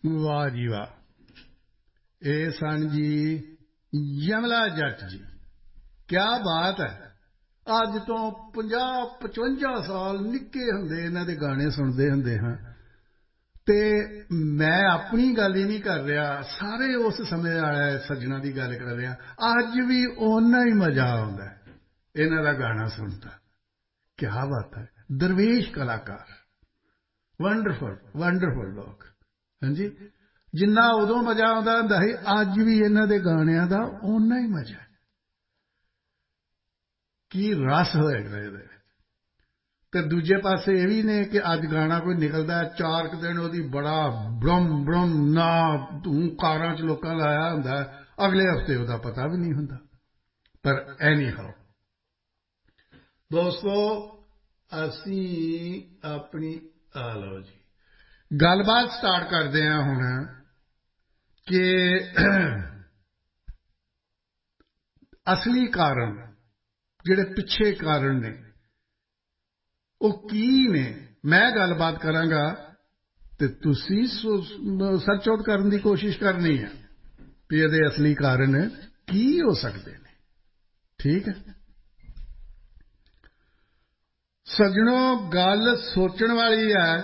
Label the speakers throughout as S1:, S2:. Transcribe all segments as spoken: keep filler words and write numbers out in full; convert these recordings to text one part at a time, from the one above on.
S1: वाह जी वाह। ਇਹ ਸਨ ਜੀ ਯਮਲਾ ਜੱਟ ਜੀ। क्या बात है। ਅੱਜ ਤੋਂ ਪੰਜਾਹ ਪਚਵੰਜਾ ਸਾਲ ਨਿੱਕੇ ਹੁੰਦੇ ਇਹਨਾਂ ਦੇ ਗਾਣੇ ਸੁਣਦੇ ਹੁੰਦੇ ਹਾਂ ਤੇ ਮੈਂ ਆਪਣੀ ਗੱਲ ਹੀ ਨਹੀਂ ਕਰ ਰਿਹਾ, ਸਾਰੇ ਉਸ ਸਮੇਂ ਵਾਲੇ ਸੱਜਣਾ ਦੀ ਗੱਲ ਕਰ ਰਿਹਾ। ਅੱਜ ਵੀ ਓਨਾ ਹੀ ਮਜ਼ਾ ਆਉਂਦਾ ਇਹਨਾਂ ਦਾ ਗਾਣਾ ਸੁਣਦਾ। ਕੀ ਬਾਤ ਹੈ। ਦਰਵੇਸ਼ ਕਲਾਕਾਰ, ਵੰਡਰਫੁਲ ਵੰਡਰਫੁਲ ਲੋਕ। ਹਾਂਜੀ, ਜਿੰਨਾ ਉਦੋਂ ਮਜ਼ਾ ਆਉਂਦਾ ਹੁੰਦਾ ਸੀ ਅੱਜ ਵੀ ਇਹਨਾਂ ਦੇ ਗਾਣਿਆਂ ਦਾ ਓਨਾ ਹੀ ਮਜ਼ਾ। ਕੀ ਰਸ ਹੋਏਗਾ ਇਹਦੇ ਵਿੱਚ। ਤੇ ਦੂਜੇ ਪਾਸੇ ਇਹ ਵੀ ਨੇ ਕਿ ਅੱਜ ਗਾਣਾ ਕੋਈ ਨਿਕਲਦਾ ਚਾਰ ਕੁ ਦਿਨ ਉਹਦੀ ਬੜਾ ਬ੍ਰਮ ਬ੍ਰਮ ਨਾ ਧੂੰ ਕਾਰਾਂ 'ਚ ਲੋਕਾਂ ਲਾਇਆ ਹੁੰਦਾ, ਅਗਲੇ ਹਫ਼ਤੇ ਉਹਦਾ ਪਤਾ ਵੀ ਨਹੀਂ ਹੁੰਦਾ। ਪਰ ਐਨੀ ਹਾਓ ਦੋਸਤੋ, ਅਸੀਂ ਆਪਣੀ ਆ ਲਓ ਜੀ ਗੱਲਬਾਤ ਸਟਾਰਟ ਕਰਦੇ ਹਾਂ ਹੁਣ ਕਿ ਅਸਲੀ ਕਾਰਨ ਜਿਹੜੇ ਪਿੱਛੇ ਕਾਰਨ ਨੇ ਉਹ ਕੀ ਨੇ। ਮੈਂ ਗੱਲਬਾਤ ਕਰਾਂਗਾ ਤੇ ਤੁਸੀਂ ਸਰਚ ਆਊਟ ਕਰਨ ਦੀ ਕੋਸ਼ਿਸ਼ ਕਰਨੀ ਹੈ ਵੀ ਇਹਦੇ ਅਸਲੀ ਕਾਰਨ ਕੀ ਹੋ ਸਕਦੇ ਨੇ। ਠੀਕ ਹੈ ਸੱਜਣੋ, ਗੱਲ ਸੋਚਣ ਵਾਲੀ ਹੈ।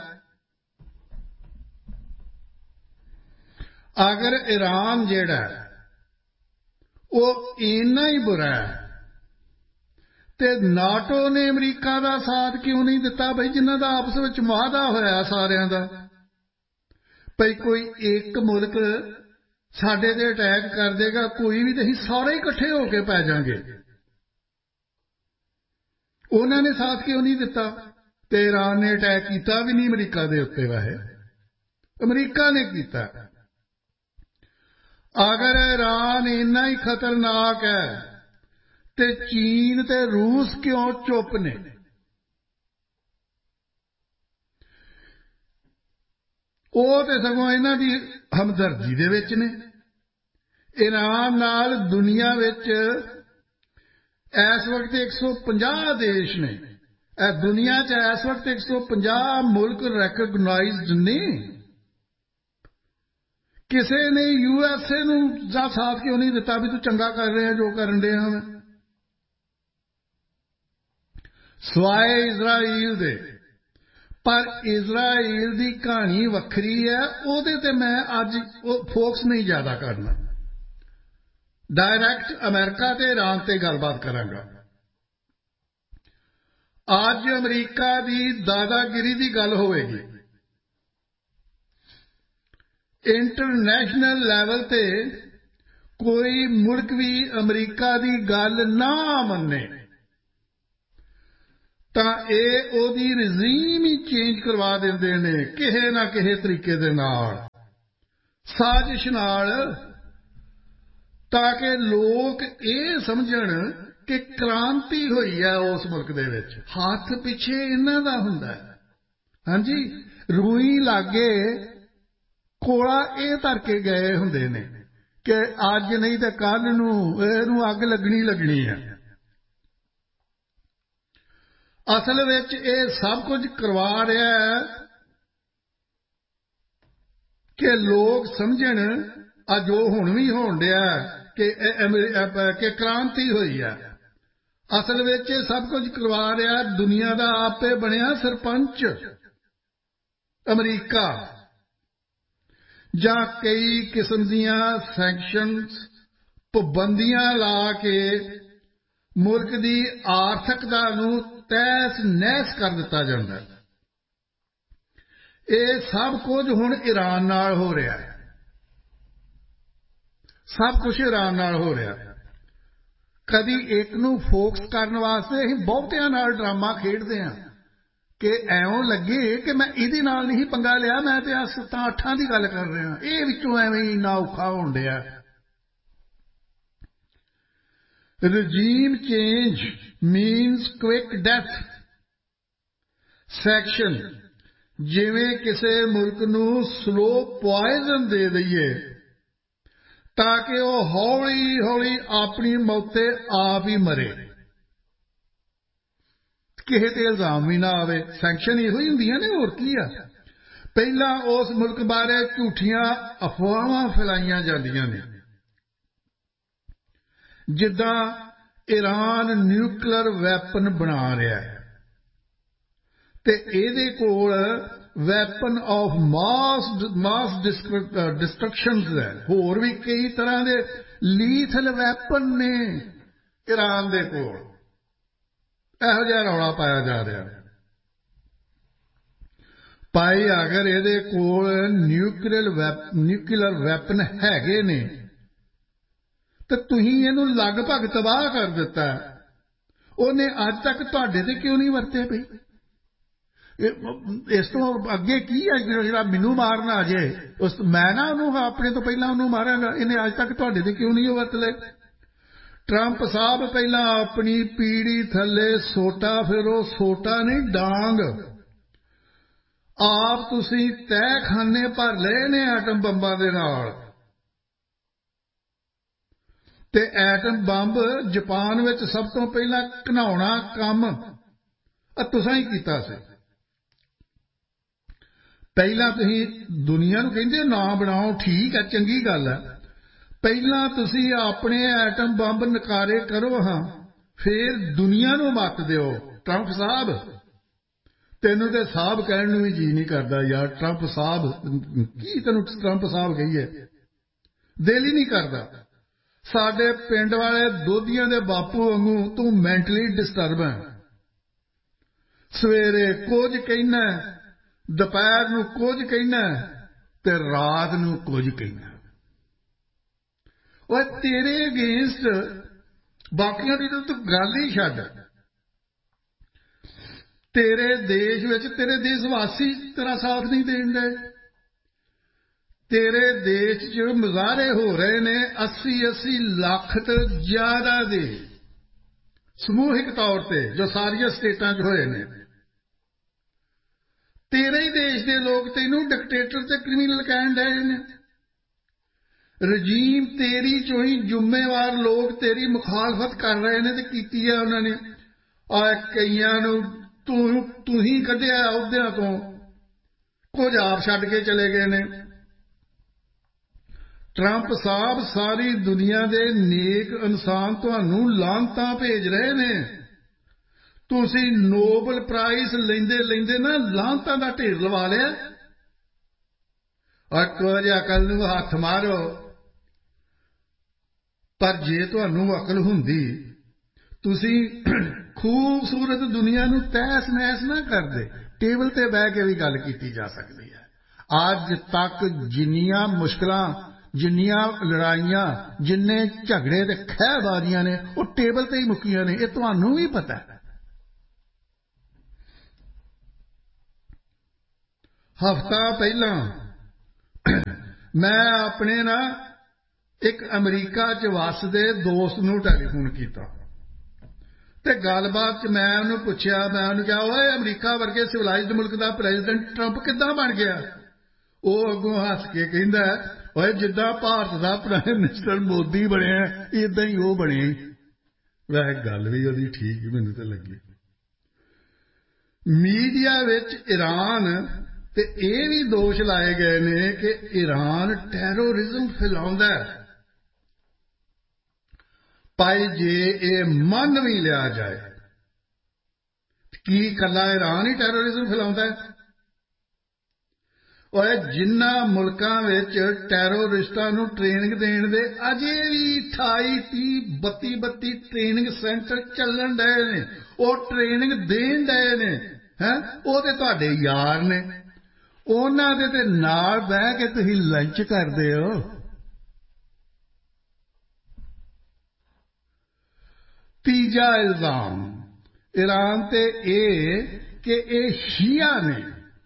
S1: ਅਗਰ ਈਰਾਨ ਜਿਹੜਾ ਉਹ ਇੰਨਾ ਹੀ ਬੁਰਾ ਹੈ ਤੇ ਨਾਟੋ ਨੇ ਅਮਰੀਕਾ ਦਾ ਸਾਥ ਕਿਉਂ ਨਹੀਂ ਦਿੱਤਾ ਬਈ, ਜਿਨ੍ਹਾਂ ਦਾ ਆਪਸ ਵਿੱਚ ਵਾਅਦਾ ਹੋਇਆ ਸਾਰਿਆਂ ਦਾ ਭਈ ਕੋਈ ਇੱਕ ਮੁਲਕ ਸਾਡੇ ਤੇ ਅਟੈਕ ਕਰ ਦੇਗਾ ਕੋਈ ਵੀ ਤੇ ਅਸੀਂ ਸਾਰੇ ਇਕੱਠੇ ਹੋ ਕੇ ਪੈ ਜਾਵਾਂਗੇ। ਉਹਨਾਂ ਨੇ ਸਾਥ ਕਿਉਂ ਨਹੀਂ ਦਿੱਤਾ ਤੇ ਈਰਾਨ ਨੇ ਅਟੈਕ ਕੀਤਾ ਵੀ ਨਹੀਂ ਅਮਰੀਕਾ ਦੇ ਉੱਤੇ। ਵੈਸੇ ਅਮਰੀਕਾ ਨੇ ਕੀਤਾ। ਅਗਰ ਈਰਾਨ ਇੰਨਾ ਹੀ ਖਤਰਨਾਕ ਹੈ ਤੇ ਚੀਨ ਤੇ ਰੂਸ ਕਿਉਂ ਚੁੱਪ ਨੇ। ਉਹ ਤੇ ਸਗੋਂ ਇਹਨਾਂ ਦੀ ਹਮਦਰਦੀ ਦੇ ਵਿੱਚ ਨੇ। ਈਰਾਨ ਨਾਲ ਦੁਨੀਆ ਵਿੱਚ ਇਸ ਵਕਤ ਇੱਕ ਸੌ ਪੰਜਾਹ ਦੇਸ਼ ਨੇ। ਇਹ ਦੁਨੀਆ 'ਚ ਇਸ ਵਕਤ ਇੱਕ ਸੌ ਪੰਜਾਹ ਮੁਲਕ ਰੈਕਗਨਾਈਜ਼ਡ ਨੇ। ਕਿਸੇ ਨੇ ਯੂ ਐਸ ਏ ਨੂੰ ਜਾਂ ਸਾਥ ਕਿਉਂ ਨਹੀਂ ਦਿੱਤਾ ਵੀ ਤੂੰ ਚੰਗਾ ਕਰ ਰਿਹਾ ਜੋ ਕਰਨ ਡਿਆ ਮੈਂ, ਸਵਾਏ ਇਜ਼ਰਾਈਲ ਦੇ। ਪਰ ਇਜ਼ਰਾਈਲ ਦੀ ਕਹਾਣੀ ਵੱਖਰੀ ਹੈ, ਉਹਦੇ ਤੇ ਮੈਂ ਅੱਜ ਉਹ ਫੋਕਸ ਨਹੀਂ ਜ਼ਿਆਦਾ ਕਰਨਾ। ਡਾਇਰੈਕਟ ਅਮਰੀਕਾ ਤੇ ਈਰਾਨ ਤੇ ਗੱਲਬਾਤ ਕਰਾਂਗਾ। ਅੱਜ ਅਮਰੀਕਾ ਦੀ ਦਾਦਾਗਿਰੀ ਦੀ ਗੱਲ ਹੋਵੇਗੀ। ਇੰਟਰਨੈਸ਼ਨਲ ਲੈਵਲ ਤੇ ਕੋਈ ਮੁਲਕ ਵੀ ਅਮਰੀਕਾ ਦੀ ਗੱਲ ਨਾ ਮੰਨੇ ਤਾਂ ਇਹ ਉਹਦੀ ਰਜੀਮ ਹੀ ਚੇਂਜ ਕਰਵਾ ਦਿੰਦੇ ਨੇ ਕਿਸੇ ਨਾ ਕਿਸੇ ਤਰੀਕੇ ਦੇ ਨਾਲ, ਸਾਜ਼ਿਸ਼ ਨਾਲ, ਤਾਂ ਕਿ ਲੋਕ ਇਹ ਸਮਝਣ ਕਿ ਕ੍ਰਾਂਤੀ ਹੋਈ ਹੈ ਉਸ ਮੁਲਕ ਦੇ ਵਿੱਚ। ਹੱਥ ਪਿੱਛੇ ਇਹਨਾਂ ਦਾ ਹੁੰਦਾ। ਹਾਂਜੀ, ਰੂਈ ਲਾਗੇ ਕੋਲਾ ਇਹ ਧਰ ਕੇ ਗਏ ਹੁੰਦੇ ਨੇ ਕਿ ਅੱਜ ਨਹੀਂ ਤਾਂ ਕੱਲ੍ਹ ਨੂੰ ਇਹਨੂੰ ਅੱਗ ਲੱਗਣੀ ਲੱਗਣੀ ਹੈ। ਅਸਲ ਵਿੱਚ ਇਹ ਸਭ ਕੁਝ ਕਰਵਾ ਰਿਹਾ ਹੈ ਕਿ ਲੋਕ ਸਮਝਣ ਆ ਜੋ ਹੁਣ ਵੀ ਹੋਣ ਡਿਆ ਕਿ ਕਿ ਕ੍ਰਾਂਤੀ ਹੋਈ ਹੈ। ਅਸਲ ਵਿੱਚ ਇਹ ਸਭ ਕੁਝ ਕਰਵਾ ਰਿਹਾ ਦੁਨੀਆ ਦਾ ਆਪੇ ਬਣਿਆ ਸਰਪੰਚ ਅਮਰੀਕਾ, ਜਾਂ ਕਈ ਕਿਸਮ ਦੀਆਂ ਸੈਂਕਸ਼ਨਸ ਪਾਬੰਦੀਆਂ ਲਾ ਕੇ ਮੁਲਕ ਦੀ ਆਰਥਿਕਤਾ ਨੂੰ ਤਹਿਸ ਨਹਿਸ ਕਰ ਦਿੱਤਾ ਜਾਂਦਾ। ਇਹ ਸਭ ਕੁਝ ਹੁਣ ਈਰਾਨ ਨਾਲ ਹੋ ਰਿਹਾ ਹੈ। ਸਭ ਕੁਝ ਈਰਾਨ ਨਾਲ ਹੋ ਰਿਹਾ। ਕਦੀ ਇੱਕ ਨੂੰ ਫੋਕਸ ਕਰਨ ਵਾਸਤੇ ਅਸੀਂ ਬਹੁਤਿਆਂ ਨਾਲ ਡਰਾਮਾ ਖੇਡਦੇ ਹਾਂ ਕਿ ਐਉਂ ਲੱਗੇ ਕਿ ਮੈਂ ਇਹਦੇ ਨਾਲ ਨਹੀਂ ਪੰਗਾ ਲਿਆ, ਮੈਂ ਤੇ ਆ ਸੱਤਾਂ ਅੱਠਾਂ ਦੀ ਗੱਲ ਕਰ ਰਿਹਾ। ਇਹ ਵਿੱਚੋਂ ਐਵੇਂ ਹੀ ਇੰਨਾ ਔਖਾ ਹੋਣ ਡਿਆ। Regime change means quick death. Section ਜਿਵੇਂ ਕਿਸੇ ਮੁਲਕ ਨੂੰ ਸਲੋ ਪੁਆਇਜ਼ਨ ਦੇ ਦਈਏ ਤਾਂ ਕਿ ਉਹ ਹੌਲੀ ਹੌਲੀ ਆਪਣੀ ਮੌਤੇ ਆਪ ਹੀ ਮਰੇ, ਕਿਸੇ ਤੇ ਇਲਜ਼ਾਮ ਵੀ ਨਾ ਆਵੇ। ਸੈਂਕਸ਼ਨ ਇਹੋ ਹੀ ਹੁੰਦੀਆਂ ਨੇ, ਹੋਰ ਕੀ ਆ। ਪਹਿਲਾਂ ਉਸ ਮੁਲਕ ਬਾਰੇ ਝੂਠੀਆਂ ਅਫਵਾਹਾਂ ਫੈਲਾਈਆਂ ਜਾਂਦੀਆਂ ਨੇ, ਜਿੱਦਾਂ ਈਰਾਨ ਨਿਊਕਲੀਅਰ ਵੈਪਨ ਬਣਾ ਰਿਹਾ ਹੈ ਤੇ ਇਹਦੇ ਕੋਲ weapon of mass mass destruction ਹੈ। ਹੋਰ ਵੀ ਕਈ ਤਰ੍ਹਾਂ ਦੇ ਲੀਥਲ ਵੈਪਨ ਨੇ ਈਰਾਨ ਦੇ ਕੋਲ। ਇਹੋ ਜਿਹਾ ਰੌਲਾ ਪਾਇਆ ਜਾ ਰਿਹਾ। ਭਾਈ ਅਗਰ ਇਹਦੇ ਕੋਲ ਨਿਊਕਲੀਅਰ ਵੈਪ ਨਿਊਕਲੀਅਰ ਵੈਪਨ ਹੈਗੇ ਨੇ ਤਾਂ ਤੁਸੀਂ ਇਹਨੂੰ ਲਗਭਗ ਤਬਾਹ ਕਰ ਦਿੱਤਾ। ਉਹਨੇ ਅੱਜ ਤੱਕ ਤੁਹਾਡੇ ਤੇ ਕਿਉਂ ਨਹੀਂ ਵਰਤੇ ਪਈ? ਇਸ ਤੋਂ ਅੱਗੇ ਕੀ ਹੈ ਜਿਹੜਾ ਮੈਨੂੰ ਮਾਰਨ ਆ ਜੇ? ਉਸ ਮੈਂ ਨਾ ਉਹਨੂੰ ਆਪਣੇ ਤੋਂ ਪਹਿਲਾਂ ਉਹਨੂੰ ਮਾਰਾਂਗਾ। ਇਹਨੇ ਅੱਜ ਤੱਕ ਤੁਹਾਡੇ ਤੇ ਕਿਉਂ ਨਹੀਂ ਵਰਤ ਲਏ? ਟਰੰਪ ਸਾਹਿਬ ਪਹਿਲਾਂ ਆਪਣੀ ਪੀੜੀ ਥੱਲੇ ਸੋਟਾ, ਫਿਰ ਉਹ ਸੋਟਾ ਨਹੀਂ ਡਾਂਗ ਆਪ ਤੁਸੀਂ ਤਹਿਖਾਨੇ ਭਰ ਲਏ ਨੇ ਐਟਮ ਬੰਬਾਂ ਦੇ ਨਾਲ। ਤੇ ਐਟਮ ਬੰਬ ਜਾਪਾਨ ਵਿੱਚ ਸਭ ਤੋਂ ਪਹਿਲਾਂ ਘਿਨਾਉਣਾ ਕੰਮ ਤੁਸੀਂ ਹੀ ਕੀਤਾ ਸੀ। ਪਹਿਲਾਂ ਤੁਸੀਂ ਦੁਨੀਆ ਨੂੰ ਕਹਿੰਦੇ ਨਾ ਬਣਾਓ, ਠੀਕ ਹੈ, ਚੰਗੀ ਗੱਲ ਹੈ। ਪਹਿਲਾਂ ਤੁਸੀਂ ਆਪਣੇ ਐਟਮ ਬੰਬ ਨਕਾਰੇ ਕਰੋ ਹਾਂ, ਫਿਰ ਦੁਨੀਆ ਨੂੰ ਮੱਤ ਦਿਓ। ਟਰੰਪ ਸਾਹਿਬ, ਤੈਨੂੰ ਤੇ ਸਾਹਿਬ ਕਹਿਣ ਨੂੰ ਵੀ ਜੀ ਨਹੀਂ ਕਰਦਾ ਯਾਰ। ਟਰੰਪ ਸਾਹਿਬ ਕੀ ਤੈਨੂੰ ਟਰੰਪ ਸਾਹਿਬ ਕਹੀਏ, ਦਿਲ ਹੀ ਨਹੀਂ ਕਰਦਾ। ਸਾਡੇ ਪਿੰਡ ਵਾਲੇ ਦੋਧੀਆਂ ਦੇ ਬਾਪੂ ਵਾਂਗੂ ਤੂੰ ਮੈਂਟਲੀ ਡਿਸਟਰਬ ਹੈ। ਸਵੇਰੇ ਕੁਝ ਕਹਿਣਾ, ਦੁਪਹਿਰ ਨੂੰ ਕੁਝ ਕਹਿਣਾ ਤੇ ਰਾਤ ਨੂੰ ਕੁਝ ਕਹਿਣਾ। ਓਏ ਤੇਰੇ ਅਗੇਂਸਟ ਬਾਕੀਆਂ ਦੀ ਤਾਂ ਤੂੰ ਗੱਲ ਹੀ ਛੱਡ। ਤੇਰੇ ਦੇਸ਼ ਵਿੱਚ ਤੇਰੇ ਦੇਸ਼ ਵਾਸੀ ਤੇਰਾ ਸਾਥ ਨਹੀਂ ਦੇਣ ਦੇ। ਤੇਰੇ ਦੇਸ਼ 'ਚ ਮੁਜ਼ਾਹਰੇ ਹੋ ਰਹੇ ਨੇ ਅੱਸੀ ਅੱਸੀ ਲੱਖ ਤੋਂ ਜ਼ਿਆਦਾ ਦੇ ਸਮੂਹਿਕ ਤੌਰ ਤੇ, ਜੋ ਸਾਰੀਆਂ ਸਟੇਟਾਂ 'ਚ ਹੋਏ ਨੇ। ਤੇਰੇ ਹੀ ਦੇਸ਼ ਦੇ ਲੋਕ ਤੈਨੂੰ ਡਿਕਟੇਟਰ ਤੇ ਕ੍ਰਿਮੀਨਲ ਕਹਿਣ ਡਏ ਨੇ। ਰਜੀਮ ਤੇਰੀ ਚੋਂ ਹੀ ਜ਼ਿੰਮੇਵਾਰ ਲੋਕ ਤੇਰੀ ਮੁਖਾਲਫਤ ਕਰ ਰਹੇ ਨੇ ਤੇ ਕੀਤੀ ਹੈ ਉਹਨਾਂ ਨੇ। ਆ ਕਈਆਂ ਨੂੰ ਤੂੰ ਤੂੰ ਹੀ ਕੱਢਿਆ ਅਹੁਦਿਆਂ ਤੋਂ, ਕੁਝ ਆਪ ਛੱਡ ਕੇ ਚਲੇ ਗਏ ਨੇ। ਟਰੰਪ ਸਾਹਿਬ ਸਾਰੀ ਦੁਨੀਆ ਦੇ ਨੇਕ ਇਨਸਾਨ ਤੁਹਾਨੂੰ ਲਾਹਨਤਾਂ ਭੇਜ ਰਹੇ ਨੇ। ਤੁਸੀਂ ਨੋਬਲ ਪ੍ਰਾਈਜ਼ ਲੈਂਦੇ ਲੈਂਦੇ ਨਾ ਲਾਹਨਤਾਂ ਦਾ ਢੇਰ ਲਵਾ ਲਿਆ। ਔਰ ਕੁਝ ਅਕਲ ਨੂੰ ਹੱਥ ਮਾਰੋ। ਪਰ ਜੇ ਤੁਹਾਨੂੰ ਅਕਲ ਹੁੰਦੀ, ਤੁਸੀਂ ਖੂਬਸੂਰਤ ਦੁਨੀਆ ਨੂੰ ਤਹਿਸ ਨਹਿਸ ਨਾ ਕਰਦੇ। ਟੇਬਲ ਤੇ ਬਹਿ ਕੇ ਵੀ ਗੱਲ ਕੀਤੀ ਜਾ ਸਕਦੀ ਹੈ। ਅੱਜ ਤੱਕ ਜਿੰਨੀਆਂ ਮੁਸ਼ਕਲਾਂ, ਜਿੰਨੀਆਂ ਲੜਾਈਆਂ, ਜਿੰਨੇ ਝਗੜੇ ਤੇ ਖਹਿਬਾਜ਼ੀਆਂ ਨੇ ਉਹ ਟੇਬਲ ਤੇ ਹੀ ਮੁੱਕੀਆਂ ਨੇ। ਇਹ ਤੁਹਾਨੂੰ ਵੀ ਪਤਾ ਹੈ। ਹਫ਼ਤਾ ਪਹਿਲਾਂ ਮੈਂ ਆਪਣੇ ਨਾ ਇੱਕ ਅਮਰੀਕਾ 'ਚ ਵੱਸਦੇ ਦੋਸਤ ਨੂੰ ਟੈਲੀਫੋਨ ਕੀਤਾ ਤੇ ਗੱਲਬਾਤ 'ਚ ਮੈਂ ਉਹਨੂੰ ਪੁੱਛਿਆ, ਮੈਂ ਉਹਨੂੰ ਕਿਹਾ, ਓਏ ਅਮਰੀਕਾ ਵਰਗੇ ਸਿਵਲਾਈਜ਼ਡ ਮੁਲਕ ਦਾ ਪ੍ਰੈਜ਼ੀਡੈਂਟ ਟਰੰਪ ਕਿੱਦਾਂ ਬਣ ਗਿਆ? ਉਹ ਅੱਗੋਂ ਹੱਸ ਕੇ ਕਹਿੰਦਾ, ਓਏ ਜਿੱਦਾਂ ਭਾਰਤ ਦਾ ਪ੍ਰਾਈਮ ਮਿਨਿਸਟਰ ਮੋਦੀ ਬਣਿਆ ਇੱਦਾਂ ਹੀ ਉਹ ਬਣਿਆ। ਵੈਸੇ ਗੱਲ ਵੀ ਉਹਦੀ ਠੀਕ ਹੀ ਮੈਨੂੰ ਤਾਂ ਲੱਗੀ। ਮੀਡੀਆ ਵਿੱਚ ਈਰਾਨ ਤੇ ਇਹ ਵੀ ਦੋਸ਼ ਲਾਏ ਗਏ ਨੇ ਕਿ ਈਰਾਨ ਟੈਰੋਰਿਜ਼ਮ ਫੈਲਾਉਂਦਾ ਹੈ। ਭਾਈ ਜੇ ਇਹ ਮੰਨ ਵੀ ਲਿਆ ਜਾਏ, ਕੀ ਇਕੱਲਾ ਈਰਾਨ ਹੀ ਟੈਰੋਰਿਜ਼ਮ ਫੈਲਾਉਂਦਾ ਹੈ? ਓਏ ਜਿਨ੍ਹਾਂ ਮੁਲਕਾਂ ਵਿੱਚ ਟੈਰੋਰਿਸਟਾਂ ਨੂੰ ਟ੍ਰੇਨਿੰਗ ਦੇਣ ਦੇ ਅਜੇ ਵੀ ਅਠਾਈ ਤੀਹ ਬੱਤੀ ਬੱਤੀ ਟ੍ਰੇਨਿੰਗ ਸੈਂਟਰ ਚੱਲਣ ਡਏ ਨੇ, ਉਹ ਟ੍ਰੇਨਿੰਗ ਦੇਣ ਡਏ ਨੇ, ਹੈਂ, ਉਹ ਤੇ ਤੁਹਾਡੇ ਯਾਰ ਨੇ। ਉਹਨਾਂ ਦੇ ਤੇ ਨਾਲ ਬਹਿ ਕੇ ਤੁਸੀਂ ਲੰਚ ਕਰਦੇ ਹੋ। ਤੀਜਾ ਇਲਜ਼ਾਮ ਈਰਾਨ ਤੇ ਇਹ ਕਿ ਇਹ ਸ਼ੀਆ ਨੇ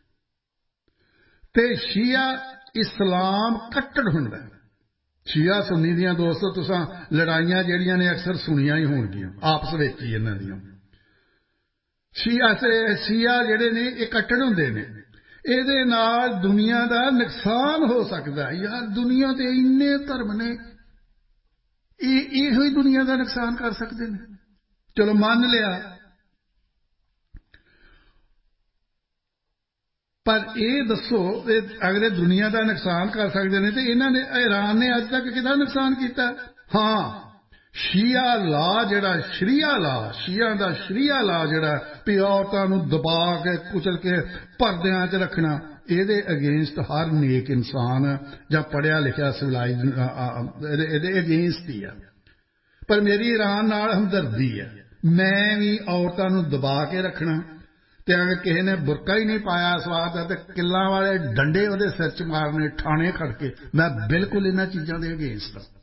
S1: ਤੇ ਸ਼ੀਆ ਇਸਲਾਮ ਕੱਟੜ ਹੁੰਦਾ। ਸ਼ੀਆ ਸੁੰਨੀ ਦੀਆਂ ਦੋਸਤੋ ਤੁਸੀਂ ਲੜਾਈਆਂ ਜਿਹੜੀਆਂ ਨੇ ਅਕਸਰ ਸੁਣੀਆਂ ਹੀ ਹੋਣਗੀਆਂ ਆਪਸ ਵਿੱਚ ਹੀ ਇਹਨਾਂ ਦੀਆਂ। ਸ਼ੀਆ ਤੇ ਸ਼ੀਆ ਜਿਹੜੇ ਨੇ ਇਹ ਕੱਟੜ ਹੁੰਦੇ ਨੇ। ਇਹਦੇ ਨਾਲ ਦੁਨੀਆ ਦਾ ਨੁਕਸਾਨ ਹੋ ਸਕਦਾ। ਯਾਰ ਦੁਨੀਆ ਦੇ ਇੰਨੇ ਧਰਮ ਨੇ, ਇਹ ਇਹੋ ਹੀ ਦੁਨੀਆ ਦਾ ਨੁਕਸਾਨ ਕਰ ਸਕਦੇ ਨੇ। ਚਲੋ ਮੰਨ ਲਿਆ। ਪਰ ਇਹ ਦੱਸੋ ਅਗਰ ਇਹ ਦੁਨੀਆ ਦਾ ਨੁਕਸਾਨ ਕਰ ਸਕਦੇ ਨੇ ਤੇ ਇਹਨਾਂ ਨੇ ਈਰਾਨ ਨੇ ਅੱਜ ਤੱਕ ਕਿਹਦਾ ਨੁਕਸਾਨ ਕੀਤਾ? ਹਾਂ, ਸ਼ੀਆ ਲਾ, ਜਿਹੜਾ ਸ਼ਰੀਆ ਲਾ, ਸ਼ੀਆ ਦਾ ਸ਼ਰੀਆ ਲਾ, ਜਿਹੜਾ ਵੀ ਔਰਤਾਂ ਨੂੰ ਦਬਾ ਕੇ ਕੁਚਲ ਕੇ ਪਰਦਿਆਂ 'ਚ ਰੱਖਣਾ, ਇਹਦੇ ਅਗੇਂਸਟ ਹਰ ਨੇਕ ਇਨਸਾਨ ਜਾਂ ਪੜ੍ਹਿਆ ਲਿਖਿਆ ਸਿਵਲਾਈਜ਼ ਇਹਦੇ ਅਗੇਂਸਟ ਹੀ ਆ। ਪਰ ਮੇਰੀ ਈਰਾਨ ਨਾਲ ਹਮਦਰਦੀ ਹੈ। ਮੈਂ ਵੀ ਔਰਤਾਂ ਨੂੰ ਦਬਾ ਕੇ ਰੱਖਣਾ, ਤੇ ਅਗਰ ਕਿਸੇ ਨੇ ਬੁਰਕਾ ਹੀ ਨਹੀਂ ਪਾਇਆ ਸਵਾਦ ਹੈ ਤੇ ਕਿੱਲਾਂ ਵਾਲੇ ਡੰਡੇ ਉਹਦੇ ਸਿਰ 'ਚ ਮਾਰਨੇ, ਠਾਣੇ ਖੜ ਕੇ। ਮੈਂ ਬਿਲਕੁਲ ਇਹਨਾਂ ਚੀਜ਼ਾਂ ਦੇ ਅਗੇਂਸਟ ਹਾਂ।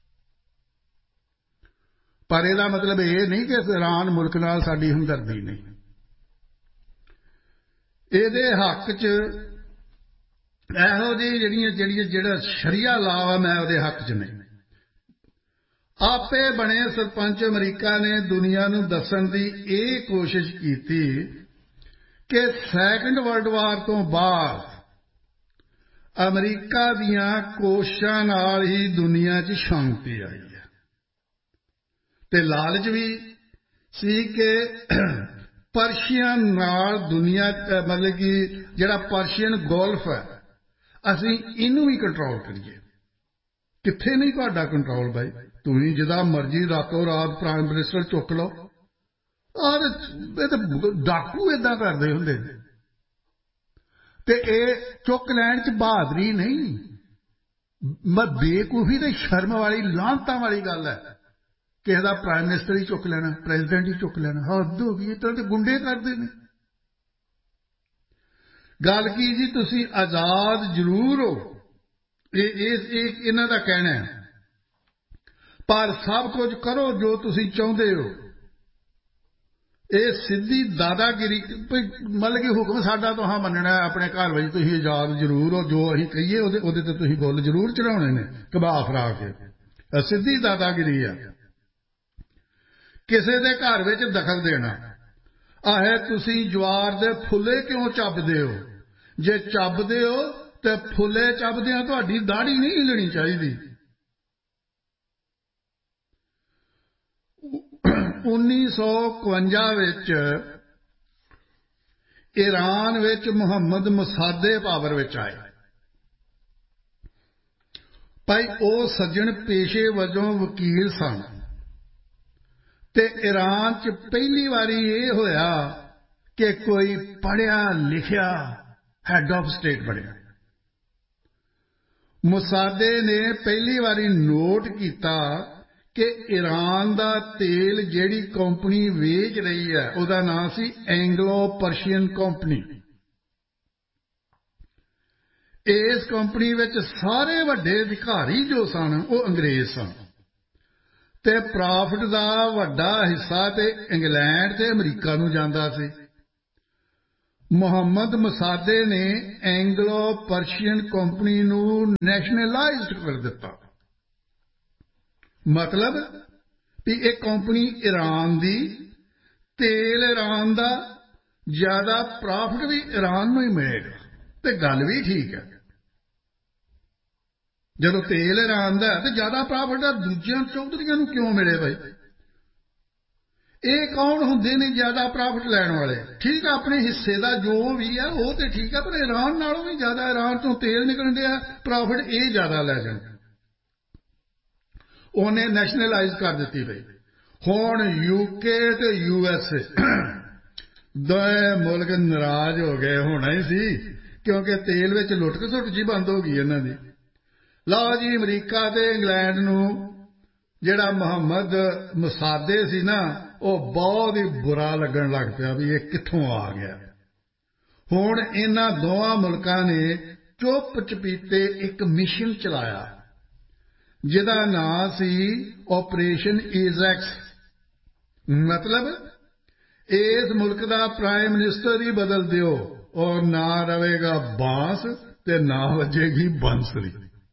S1: ਪਰ ਇਹਦਾ ਮਤਲਬ ਇਹ ਨਹੀਂ ਕਿ ਈਰਾਨ ਮੁਲਕ ਨਾਲ ਸਾਡੀ ਹਮਦਰਦੀ ਨਹੀਂ। ਇਹਦੇ ਹੱਕ 'ਚ ਇਹੋ ਜਿਹੀ ਜਿਹੜੀਆਂ ਜਿਹੜੀਆਂ ਜਿਹੜਾ ਸ਼ਰੀਆ ਲਾ ਵਾ, ਮੈਂ ਉਹਦੇ ਹੱਕ 'ਚ ਨਹੀਂ। ਆਪੇ ਬਣੇ ਸਰਪੰਚ ਅਮਰੀਕਾ ਨੇ ਦੁਨੀਆ ਨੂੰ ਦੱਸਣ ਦੀ ਇਹ ਕੋਸ਼ਿਸ਼ ਕੀਤੀ ਕਿ ਸੈਕੰਡ ਵਰਲਡ ਵਾਰ ਤੋਂ ਬਾਅਦ ਅਮਰੀਕਾ ਦੀਆਂ ਕੋਸ਼ਿਸ਼ਾਂ ਨਾਲ ਹੀ ਦੁਨੀਆ 'ਚ ਸ਼ਾਂਤੀ ਆਈ ਹੈ। ਤੇ ਲਾਲਚ ਵੀ ਸੀ ਕਿ ਪਰਸ਼ੀਅਨ ਨਾਲ ਦੁਨੀਆ ਮਤਲਬ ਕਿ ਜਿਹੜਾ ਪਰਸ਼ੀਅਨ ਗੋਲਫ ਹੈ, ਅਸੀਂ ਇਹਨੂੰ ਵੀ ਕੰਟਰੋਲ ਕਰੀਏ। ਕਿੱਥੇ ਨਹੀਂ ਤੁਹਾਡਾ ਕੰਟਰੋਲ ਬਾਈ, ਤੁਸੀਂ ਜਿੱਦਾਂ ਮਰਜ਼ੀ ਰਾਤੋਂ ਰਾਤ ਪ੍ਰਾਈਮ ਮਿਨਿਸਟਰ ਚੁੱਕ ਲਓ। ਔਰ ਇਹ ਤਾਂ ਡਾਕੂ ਏਦਾਂ ਕਰਦੇ ਹੁੰਦੇ ਨੇ। ਤੇ ਇਹ ਚੁੱਕ ਲੈਣ 'ਚ ਬਹਾਦਰੀ ਨਹੀਂ, ਮੈਂ ਬੇਕੂਫੀ ਤੇ ਸ਼ਰਮ ਵਾਲੀ ਲਾਹਨਤਾਂ ਵਾਲੀ ਗੱਲ ਹੈ। ਕਿਸੇ ਦਾ ਪ੍ਰਾਈਮ ਮਿਨਿਸਟਰ ਹੀ ਚੁੱਕ ਲੈਣਾ, ਪ੍ਰੈਜ਼ੀਡੈਂਟ ਹੀ ਚੁੱਕ ਲੈਣਾ, ਹੱਦ ਹੋ ਗਈ। ਇਸ ਤਰ੍ਹਾਂ ਦੇ ਗੁੰਡੇ ਕਰਦੇ ਨੇ। ਗੱਲ ਕੀ ਜੀ, ਤੁਸੀਂ ਆਜ਼ਾਦ ਜ਼ਰੂਰ ਹੋ, ਇਹ ਇਹਨਾਂ ਦਾ ਕਹਿਣਾ ਹੈ, ਪਰ ਸਭ ਕੁਝ ਕਰੋ ਜੋ ਤੁਸੀਂ ਚਾਹੁੰਦੇ ਹੋ। ਇਹ ਸਿੱਧੀ ਦਾਦਾਗਿਰੀ, ਮਤਲਬ ਕਿ ਹੁਕਮ ਸਾਡਾ ਤੁਹਾਂ ਮੰਨਣਾ ਆਪਣੇ ਘਰ ਵਿੱਚ, ਤੁਸੀਂ ਆਜ਼ਾਦ ਜ਼ਰੂਰ ਹੋ, ਜੋ ਅਸੀਂ ਕਹੀਏ ਉਹਦੇ ਉਹਦੇ ਤੇ ਤੁਸੀਂ ਬੁੱਲ ਜ਼ਰੂਰ ਚੜਾਉਣੇ ਨੇ ਘਬਾ ਫਰਾ ਕੇ। ਸਿੱਧੀ ਦਾਦਾਗਿਰੀ ਆ। ਕਿਸੇ ਦੇ ਘਰ ਵਿੱਚ ਦਖਲ ਦੇਣਾ। ਆਹੇ ਤੁਸੀਂ ਜਵਾਰ ਦੇ ਫੁੱਲੇ ਕਿਉਂ ਚੱਬਦੇ ਹੋ? ਜੇ ਚੱਬਦੇ ਹੋ ਤੇ ਫੁੱਲੇ ਚੱਬਦਿਆਂ ਤੁਹਾਡੀ ਦਾੜੀ ਨਹੀਂ ਹਿੱਲਣੀ ਚਾਹੀਦੀ। ਉੱਨੀ ਸੌ ਇਕਵੰਜਾ ਵਿੱਚ ਈਰਾਨ ਵਿੱਚ ਮੁਹੰਮਦ ਮੁਸਾਦੇ ਪਾਵਰ ਵਿੱਚ ਆਏ। ਭਾਈ ਉਹ ਸੱਜਣ ਪੇਸ਼ੇ ਵਜੋਂ ਵਕੀਲ ਸਨ ਤੇ ਈਰਾਨ 'ਚ ਪਹਿਲੀ ਵਾਰੀ ਇਹ ਹੋਇਆ ਕਿ ਕੋਈ ਪੜ੍ਹਿਆ ਲਿਖਿਆ ਹੈਡ ਆਫ ਸਟੇਟ ਬਣਿਆ। ਮੁਸਾਦੇ ਨੇ ਪਹਿਲੀ ਵਾਰੀ ਨੋਟ ਕੀਤਾ ਕਿ ਈਰਾਨ ਦਾ ਤੇਲ ਜਿਹੜੀ ਕੰਪਨੀ ਵੇਚ ਰਹੀ ਹੈ ਉਹਦਾ ਨਾਂ ਸੀ ਐਂਗਲੋ ਪਰਸ਼ੀਅਨ ਕੰਪਨੀ। ਇਸ ਕੰਪਨੀ ਵਿੱਚ ਸਾਰੇ ਵੱਡੇ ਅਧਿਕਾਰੀ ਜੋ ਸਨ ਉਹ ਅੰਗਰੇਜ਼ ਸਨ ਤੇ ਪ੍ਰੋਫਿਟ ਦਾ ਵੱਡਾ ਹਿੱਸਾ ਤੇ ਇੰਗਲੈਂਡ ਤੇ ਅਮਰੀਕਾ ਨੂੰ ਜਾਂਦਾ ਸੀ। ਮੁਹੰਮਦ ਮੁਸਾਦੇ ਨੇ ਐਂਗਲੋ ਪਰਸ਼ੀਅਨ ਕੰਪਨੀ ਨੂੰ ਨੈਸ਼ਨਲਾਈਜ਼ਡ ਕਰ ਦਿੱਤਾ। ਮਤਲਬ ਵੀ ਇਹ ਕੰਪਨੀ ਈਰਾਨ ਦੀ, ਤੇਲ ਈਰਾਨ ਦਾ, ਜ਼ਿਆਦਾ ਪ੍ਰੋਫਿਟ ਵੀ ਈਰਾਨ ਨੂੰ ਹੀ ਮਿਲੇਗਾ। ਤੇ ਗੱਲ ਵੀ ਠੀਕ ਹੈ, ਜਦੋਂ ਤੇਲ ਈਰਾਨ ਦਾ ਤੇ ਜ਼ਿਆਦਾ ਪ੍ਰੋਫਿਟ ਆ, ਦੂਜਿਆਂ ਚੌਧਰੀਆਂ ਨੂੰ ਕਿਉਂ ਮਿਲੇ ਬਾਈ? ਇਹ ਕੌਣ ਹੁੰਦੇ ਨੇ ਜ਼ਿਆਦਾ ਪ੍ਰੋਫਿਟ ਲੈਣ ਵਾਲੇ? ਠੀਕ ਆ, ਆਪਣੇ ਹਿੱਸੇ ਦਾ ਜੋ ਵੀ ਆ ਉਹ ਤੇ ਠੀਕ ਆ, ਪਰ ਈਰਾਨ ਨਾਲੋਂ ਵੀ ਜ਼ਿਆਦਾ ਈਰਾਨ ਤੋਂ ਤੇਲ ਨਿਕਲਣ ਡਿਆ, ਪ੍ਰੋਫਿਟ ਇਹ ਜ਼ਿਆਦਾ ਲੈ ਜਾਣ। ਉਹਨੇ ਨੈਸ਼ਨਲਾਈਜ਼ ਕਰ ਦਿੱਤੀ ਬਈ। ਹੁਣ ਯੂਕੇ ਤੇ ਯੂ ਐਸ ਏ ਦੋਵੇਂ ਮੁਲਕ ਨਾਰਾਜ਼ ਹੋ ਗਏ। ਹੋਣਾ ਹੀ ਸੀ, ਕਿਉਂਕਿ ਤੇਲ ਵਿੱਚ ਲੁੱਟ ਖਸੁੱਟ ਜੀ ਬੰਦ ਹੋ ਗਈ ਇਹਨਾਂ ਦੀ। ਲਓ ਜੀ, ਅਮਰੀਕਾ ਤੇ ਇੰਗਲੈਂਡ ਨੂੰ ਜਿਹੜਾ ਮੁਹੰਮਦ ਮੁਸਾਦੇ ਸੀ ਨਾ, ਉਹ ਬਹੁਤ ਹੀ ਬੁਰਾ ਲੱਗਣ ਲੱਗ ਪਿਆ ਵੀ ਇਹ ਕਿੱਥੋਂ ਆ ਗਿਆ। ਹੁਣ ਇਹਨਾਂ ਦੋਵਾਂ ਮੁਲਕਾਂ ਨੇ ਚੁੱਪ ਚਪੀਤੇ ਇੱਕ ਮਿਸ਼ਨ ਚਲਾਇਆ ਜਿਹਦਾ ਨਾਂ ਸੀ ਆਪਰੇਸ਼ਨ ਏਜ਼ੈਕਸ। ਮਤਲਬ ਇਸ ਮੁਲਕ ਦਾ ਪ੍ਰਾਈਮ ਮਿਨਿਸਟਰ ਹੀ ਬਦਲ ਦਿਓ ਔਰ ਨਾ ਰਵੇਗਾ ਬਾਂਸ ਤੇ ਨਾ ਵੱਜੇਗੀ ਬੰਸਰੀ।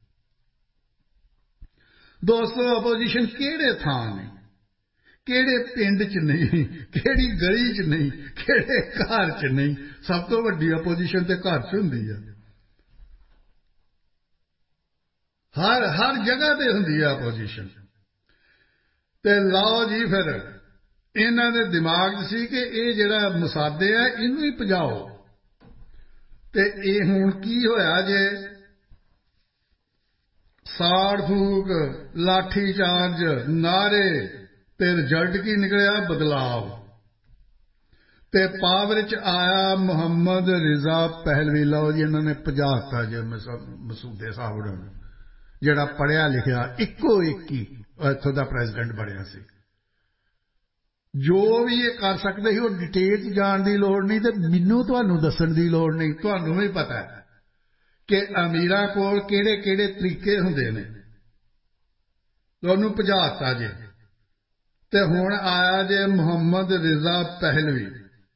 S1: ਦੋਸਤੋ, ਆਪੋਜੀਸ਼ਨ ਕਿਹੜੇ ਥਾਂ ਨੇ, ਕਿਹੜੇ ਪਿੰਡ 'ਚ ਨਹੀਂ, ਕਿਹੜੀ ਗਲੀ 'ਚ ਨਹੀਂ, ਕਿਹੜੇ ਘਰ 'ਚ ਨਹੀਂ। ਸਭ ਤੋਂ ਵੱਡੀ ਆਪੋਜੀਸ਼ਨ ਤੇ ਘਰ 'ਚ ਹੁੰਦੀ ਆ। ਹਰ ਹਰ ਜਗ੍ਹਾ ਤੇ ਹੁੰਦੀ ਹੈ ਆਪੋਜੀਸ਼ਨ। ਤੇ ਲਓ ਜੀ, ਫਿਰ ਇਹਨਾਂ ਦੇ ਦਿਮਾਗ 'ਚ ਸੀ ਕਿ ਇਹ ਜਿਹੜਾ ਮੁਸਾਦੇ ਹੈ ਇਹਨੂੰ ਹੀ ਭਜਾਓ। ਤੇ ਇਹ ਹੁਣ ਕੀ ਹੋਇਆ ਜੇ ਸਾੜ ਫੂਕ ਲਾਠੀ ਚਾਰਜ ਨਾਰੇ ਤੇ ਰਿਜ਼ਲਟ ਕੀ ਨਿਕਲਿਆ ਬਦਲਾਵ ਤੇ ਪਾਵਰ ਚ ਆਇਆ ਮੁਹੰਮਦ ਰਿਜ਼ਾ ਪਹਿਲਵੀ। ਲਓ ਜੀ ਇਹਨਾਂ ਨੇ ਭਜਾਤਾ ਜੇ ਮਸੂਦੇ ਸਾਹਿਬ ਨੂੰ ਜਿਹੜਾ ਪੜ੍ਹਿਆ ਲਿਖਿਆ ਇੱਕੋ ਇੱਕ ਹੀ ਇੱਥੋਂ ਦਾ ਪ੍ਰੈਜ਼ੀਡੈਂਟ ਬਣਿਆ ਸੀ। ਜੋ ਵੀ ਇਹ ਕਰ ਸਕਦੇ ਸੀ ਉਹ ਡਿਟੇਲ 'ਚ ਜਾਣ ਦੀ ਲੋੜ ਨਹੀਂ ਤੇ ਮੈਨੂੰ ਤੁਹਾਨੂੰ ਦੱਸਣ ਦੀ ਲੋੜ ਨਹੀਂ। ਤੁਹਾਨੂੰ ਵੀ ਪਤਾ ਹੈ ਕਿ ਅਮੀਰਾਂ ਕੋਲ ਕਿਹੜੇ ਕਿਹੜੇ ਤਰੀਕੇ ਹੁੰਦੇ ਨੇ। ਤੁਹਾਨੂੰ ਭਜਾਤਾ ਜੇ ਤੇ ਹੁਣ ਆਇਆ ਜੇ ਮੁਹੰਮਦ ਰਿਜ਼ਾ ਪਹਿਲਵੀ।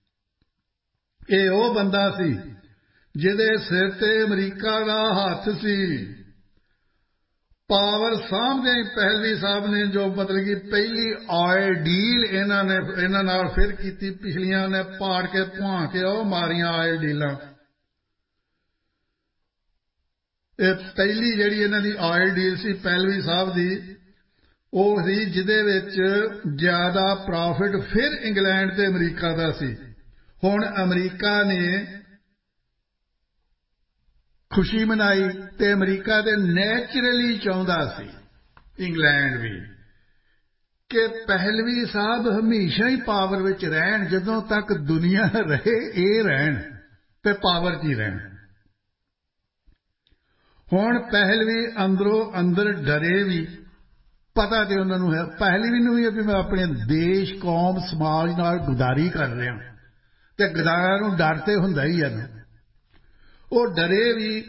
S1: ਇਹ ਉਹ ਬੰਦਾ ਸੀ ਜਿਹਦੇ ਸਿਰ ਤੇ ਅਮਰੀਕਾ ਦਾ ਹੱਥ ਸੀ। ਪਾਵਰ ਸਾਹਮਣੇ ਪਹਿਲਵੀ ਸਾਹਿਬ ਨੇ ਜੋ ਮਤਲਬ ਕਿ ਪਹਿਲੀ ਆਇਲ ਡੀਲ ਇਹਨਾਂ ਨੇ ਇਹਨਾਂ ਨਾਲ ਫਿਰ ਕੀਤੀ, ਪਿਛਲੀਆਂ ਨੇ ਪਾੜ ਕੇ ਭੁਆ ਕੇ ਉਹ ਮਾਰੀਆਂ ਆਇਲ ਡੀਲਾਂ। ਇਹ ਪਹਿਲੀ ਜਿਹੜੀ ਇਹਨਾਂ ਦੀ ਆਇਲ ਡੀਲ ਸੀ ਪਹਿਲਵੀ ਸਾਹਿਬ ਦੀ ਉਹ ਸੀ ਜਿਹਦੇ ਵਿੱਚ ਜ਼ਿਆਦਾ ਪ੍ਰੋਫਿਟ ਫਿਰ ਇੰਗਲੈਂਡ ਤੇ ਅਮਰੀਕਾ ਦਾ ਸੀ। ਹੁਣ ਅਮਰੀਕਾ ਨੇ ਖੁਸ਼ੀ ਮਨਾਈ ਤੇ ਅਮਰੀਕਾ ਦੇ ਨੈਚੁਰਲੀ ਚਾਹੁੰਦਾ ਸੀ ਇੰਗਲੈਂਡ ਵੀ ਕਿ ਪਹਿਲਵੀ ਸਾਹਿਬ ਹਮੇਸ਼ਾ ਹੀ ਪਾਵਰ ਵਿੱਚ ਰਹਿਣ, ਜਦੋਂ ਤੱਕ ਦੁਨੀਆ ਰਹੇ ਇਹ ਰਹਿਣ ਤੇ ਪਾਵਰ 'ਚ ਹੀ ਰਹਿਣ। ਹੁਣ ਪਹਿਲਵੀ ਅੰਦਰੋਂ ਅੰਦਰ ਡਰੇ ਵੀ, ਪਤਾ ਤੇ ਉਹਨਾਂ ਨੂੰ ਹੈ ਪਹਿਲਵੀ ਨੂੰ ਵੀ ਵੀ ਮੈਂ ਆਪਣੇ ਦੇਸ਼ ਕੌਮ ਸਮਾਜ ਨਾਲ ਗਦਾਰੀ ਕਰ ਰਿਹਾ ਤੇ ਗਦਾਰਾਂ ਨੂੰ ਡਰ ਤੇ ਹੁੰਦਾ ਹੀ ਹੈ। ਉਹ ਡਰੇ ਵੀ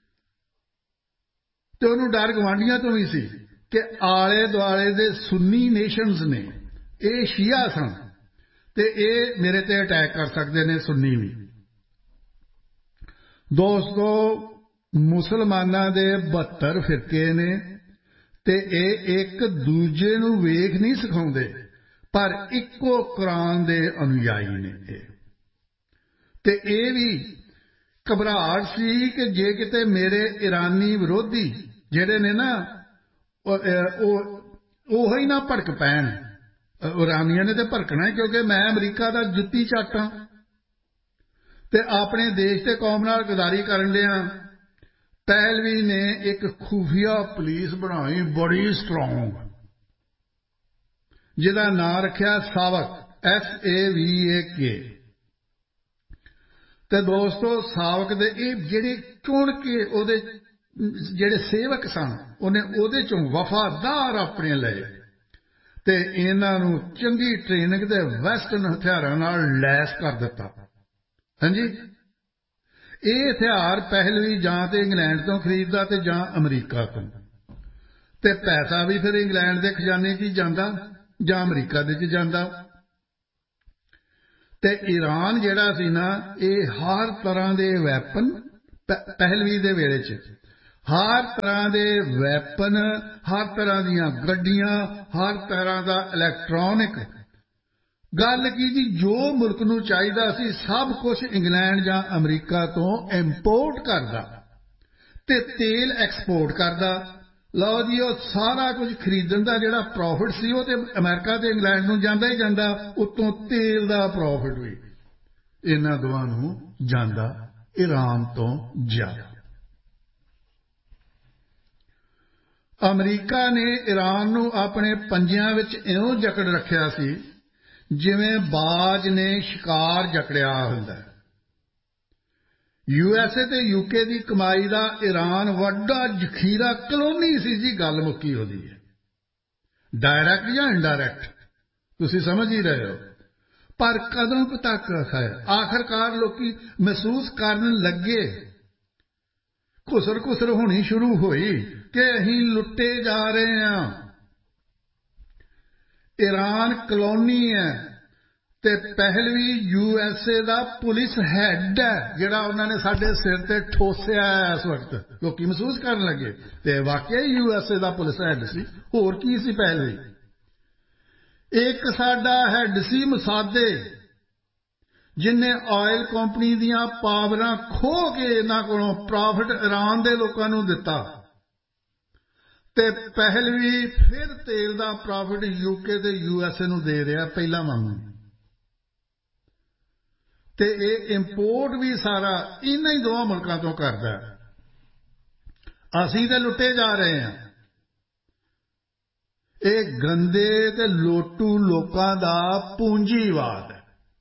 S1: ਤੇ ਉਹਨੂੰ ਡਰ ਗਵਾਂਢੀਆਂ ਤੋਂ ਵੀ ਸੀ ਕਿ ਆਲੇ ਦੁਆਲੇ ਦੇ ਸੁੰਨੀ ਨੇਸ਼ਨਸ ਨੇ, ਇਹ ਸ਼ੀਆ ਸਨ ਤੇ ਇਹ ਮੇਰੇ ਤੇ ਅਟੈਕ ਕਰ ਸਕਦੇ ਨੇ ਸੁੰਨੀ ਵੀ। ਦੋਸਤੋ ਮੁਸਲਮਾਨਾਂ ਦੇ ਬਹੱਤਰ ਫਿਰਕੇ ਨੇ ਤੇ ਇਹ ਇੱਕ ਦੂਜੇ ਨੂੰ ਵੇਖ ਨਹੀਂ ਸਿਖਾਉਂਦੇ ਪਰ ਇੱਕੋ ਕੁਰਾਨ ਦੇ ਅਨੁਯਾਈ ਨੇ। ਇਹ ਤੇ ਇਹ ਵੀ ਘਬਰਾਹਟ ਸੀ ਕਿ ਜੇ ਕਿਤੇ ਮੇਰੇ ਇਰਾਨੀ ਵਿਰੋਧੀ ਜਿਹੜੇ ਨੇ ਨਾ ਉਹ ਉਹ ਹੀ ਨਾ ਭੜਕ ਪੈਣ। ਇਰਾਨੀਆਂ ਨੇ ਤੇ ਭੜਕਣਾ ਕਿਉਂਕਿ ਮੈਂ ਅਮਰੀਕਾ ਦਾ ਜੁੱਤੀ ਚੱਟ ਹਾਂ ਤੇ ਆਪਣੇ ਦੇਸ਼ ਤੇ ਕੌਮ ਨਾਲ ਗਦਾਰੀ ਕਰਨ ਡਿਆ। ਪਹਿਲਵੀ ਨੇ ਇੱਕ ਖੂਫੀਆ ਪੁਲਿਸ ਬਣਾਈ ਬੜੀ ਸਟਰੋਂਗ, ਜਿਹਦਾ ਨਾਂ ਰੱਖਿਆ ਸਾਵਕ, ਐਸ ਏ ਵੀ ਏ ਕੇ। ਤੇ ਦੋਸਤੋ ਸਾਵਕ ਦੇ ਇਹ ਜਿਹੜੇ ਚੁਣ ਕੇ ਉਹਦੇ ਜਿਹੜੇ ਸੇਵਕ ਸਨ ਉਹਨੇ ਉਹਦੇ ਚੋਂ ਵਫਾਦਾਰ ਆਪਣੇ ਲਏ ਤੇ ਇਹਨਾਂ ਨੂੰ ਚੰਗੀ ਟ੍ਰੇਨਿੰਗ ਤੇ ਵੈਸਟਰਨ ਹਥਿਆਰਾਂ ਨਾਲ ਲੈਸ ਕਰ ਦਿੱਤਾ। ਹਾਂਜੀ, ਇਹ ਹਥਿਆਰ ਪਹਿਲਵੀ ਜਾਂ ਤੇ ਇੰਗਲੈਂਡ ਤੋਂ ਖਰੀਦਦਾ ਤੇ ਜਾਂ ਅਮਰੀਕਾ ਤੋਂ, ਤੇ ਪੈਸਾ ਵੀ ਫਿਰ ਇੰਗਲੈਂਡ ਦੇ ਖਜ਼ਾਨੇ 'ਚ ਹੀ ਜਾਂਦਾ ਜਾਂ ਅਮਰੀਕਾ ਦੇ 'ਚ ਜਾਂਦਾ। ਤੇ ਈਰਾਨ ਜਿਹੜਾ ਸੀ ਨਾ ਇਹ ਹਰ ਤਰ੍ਹਾਂ ਦੇ ਵੈਪਨ ਪਹਿਲਵੀ ਦੇ ਵੇਲੇ 'ਚ ਹਰ ਤਰ੍ਹਾਂ ਦੇ ਵੈਪਨ, ਹਰ ਤਰ੍ਹਾਂ ਦੀਆਂ ਗੱਡੀਆਂ, ਹਰ ਤਰ੍ਹਾਂ ਦਾ ਇਲੈਕਟ੍ਰੋਨਿਕ, ਗੱਲ ਕੀ ਜੀ ਜੋ ਮੁਲਕ ਨੂੰ ਚਾਹੀਦਾ ਸੀ ਸਭ ਕੁਝ ਇੰਗਲੈਂਡ ਜਾਂ ਅਮਰੀਕਾ ਤੋਂ ਇੰਪੋਰਟ ਕਰਦਾ ਤੇ ਤੇਲ ਐਕਸਪੋਰਟ ਕਰਦਾ। ਲਓ ਜੀ ਉਹ ਸਾਰਾ ਕੁਝ ਖਰੀਦਣ ਦਾ ਜਿਹੜਾ ਪ੍ਰੋਫਿਟ ਸੀ ਉਹ ਤੇ ਅਮਰੀਕਾ ਤੇ ਇੰਗਲੈਂਡ ਨੂੰ ਜਾਂਦਾ ਹੀ ਜਾਂਦਾ, ਉੱਤੋਂ ਤੇਲ ਦਾ ਪ੍ਰੋਫਿਟ ਵੀ ਇਹਨਾਂ ਦੋਵਾਂ ਨੂੰ ਜਾਂਦਾ ਈਰਾਨ ਤੋਂ ਜ਼ਿਆਦਾ। ਅਮਰੀਕਾ ਨੇ ਈਰਾਨ ਨੂੰ ਆਪਣੇ ਪੰਜਿਆਂ ਵਿੱਚ ਇਉਂ ਜਕੜ ਰੱਖਿਆ ਸੀ ਜਿਵੇਂ ਬਾਜ ਨੇ ਸ਼ਿਕਾਰ ਜਕੜਿਆ ਹੁੰਦਾ। ਯੂ ਐਸ ਏ ਤੇ ਯੂਕੇ ਦੀ ਕਮਾਈ ਦਾ ਈਰਾਨ ਵੱਡਾ ਜ਼ਖੀਰਾ ਕਲੋਨੀ ਸੀ ਜੀ, ਗੱਲ ਮੁੱਕੀ ਉਹਦੀ ਹੈ। ਡਾਇਰੈਕਟ ਜਾਂ ਇਨਡਾਇਰੈਕਟ ਤੁਸੀਂ ਸਮਝ ਹੀ ਰਹੇ ਹੋ, ਪਰ ਕਦੋਂ ਤੱਕ ਹੈ ਆਖਰਕਾਰ ਲੋਕੀ ਮਹਿਸੂਸ ਕਰਨ ਲੱਗੇ, ਘੁਸਰ ਘੁਸਰ ਹੋਣੀ ਸ਼ੁਰੂ ਹੋਈ ਕਿ ਅਸੀਂ ਲੁੱਟੇ ਜਾ ਰਹੇ ਹਾਂ। ਈਰਾਨ ਕਲੋਨੀ ਹੈ ਤੇ ਪਹਿਲਵੀ U S A the police head ਹੈ ਜਿਹੜਾ ਉਹਨਾਂ ਨੇ ਸਾਡੇ ਸਿਰ ਤੇ ਠੋਸਿਆ ਹੈ। ਇਸ ਵਕਤ ਲੋਕੀ ਮਹਿਸੂਸ ਕਰਨ ਲੱਗੇ ਤੇ ਵਾਕਿਆ U S A the police head ਸੀ, ਹੋਰ ਕੀ ਸੀ ਪਹਿਲਵੀ। ਇੱਕ ਸਾਡਾ ਹੈਡ ਸੀ ਮਸਾਦੇ, ਜਿਨ੍ਹਾਂ ਆਇਲ ਕੰਪਨੀ ਦੀਆਂ ਪਾਵਰਾਂ ਖੋਹ ਕੇ ਇਹਨਾਂ ਕੋਲੋਂ ਪ੍ਰੋਫਿਟ ਈਰਾਨ ਦੇ ਲੋਕਾਂ ਨੂੰ ਦਿੱਤਾ ਤੇ ਪਹਿਲਵੀ ਫਿਰ ਤੇਲ ਦਾ ਪ੍ਰੋਫਿਟ ਯੂਕੇ ਤੇ ਯੂ ਐਸ ਏ ਨੂੰ ਦੇ ਰਿਹਾ ਪਹਿਲਾਂ ਵਾਂਗੂ। ਤੇ ਇਹ ਇੰਪੋਰਟ ਵੀ ਸਾਰਾ ਇਹਨਾਂ ਹੀ ਦੋਵਾਂ ਮੁਲਕਾਂ ਤੋਂ ਕਰਦਾ। ਅਸੀਂ ਤਾਂ ਲੁੱਟੇ ਜਾ ਰਹੇ ਹਾਂ। ਇਹ ਗੰਦੇ ਤੇ ਲੋਟੂ ਲੋਕਾਂ ਦਾ ਪੂੰਜੀਵਾਦ ਹੈ।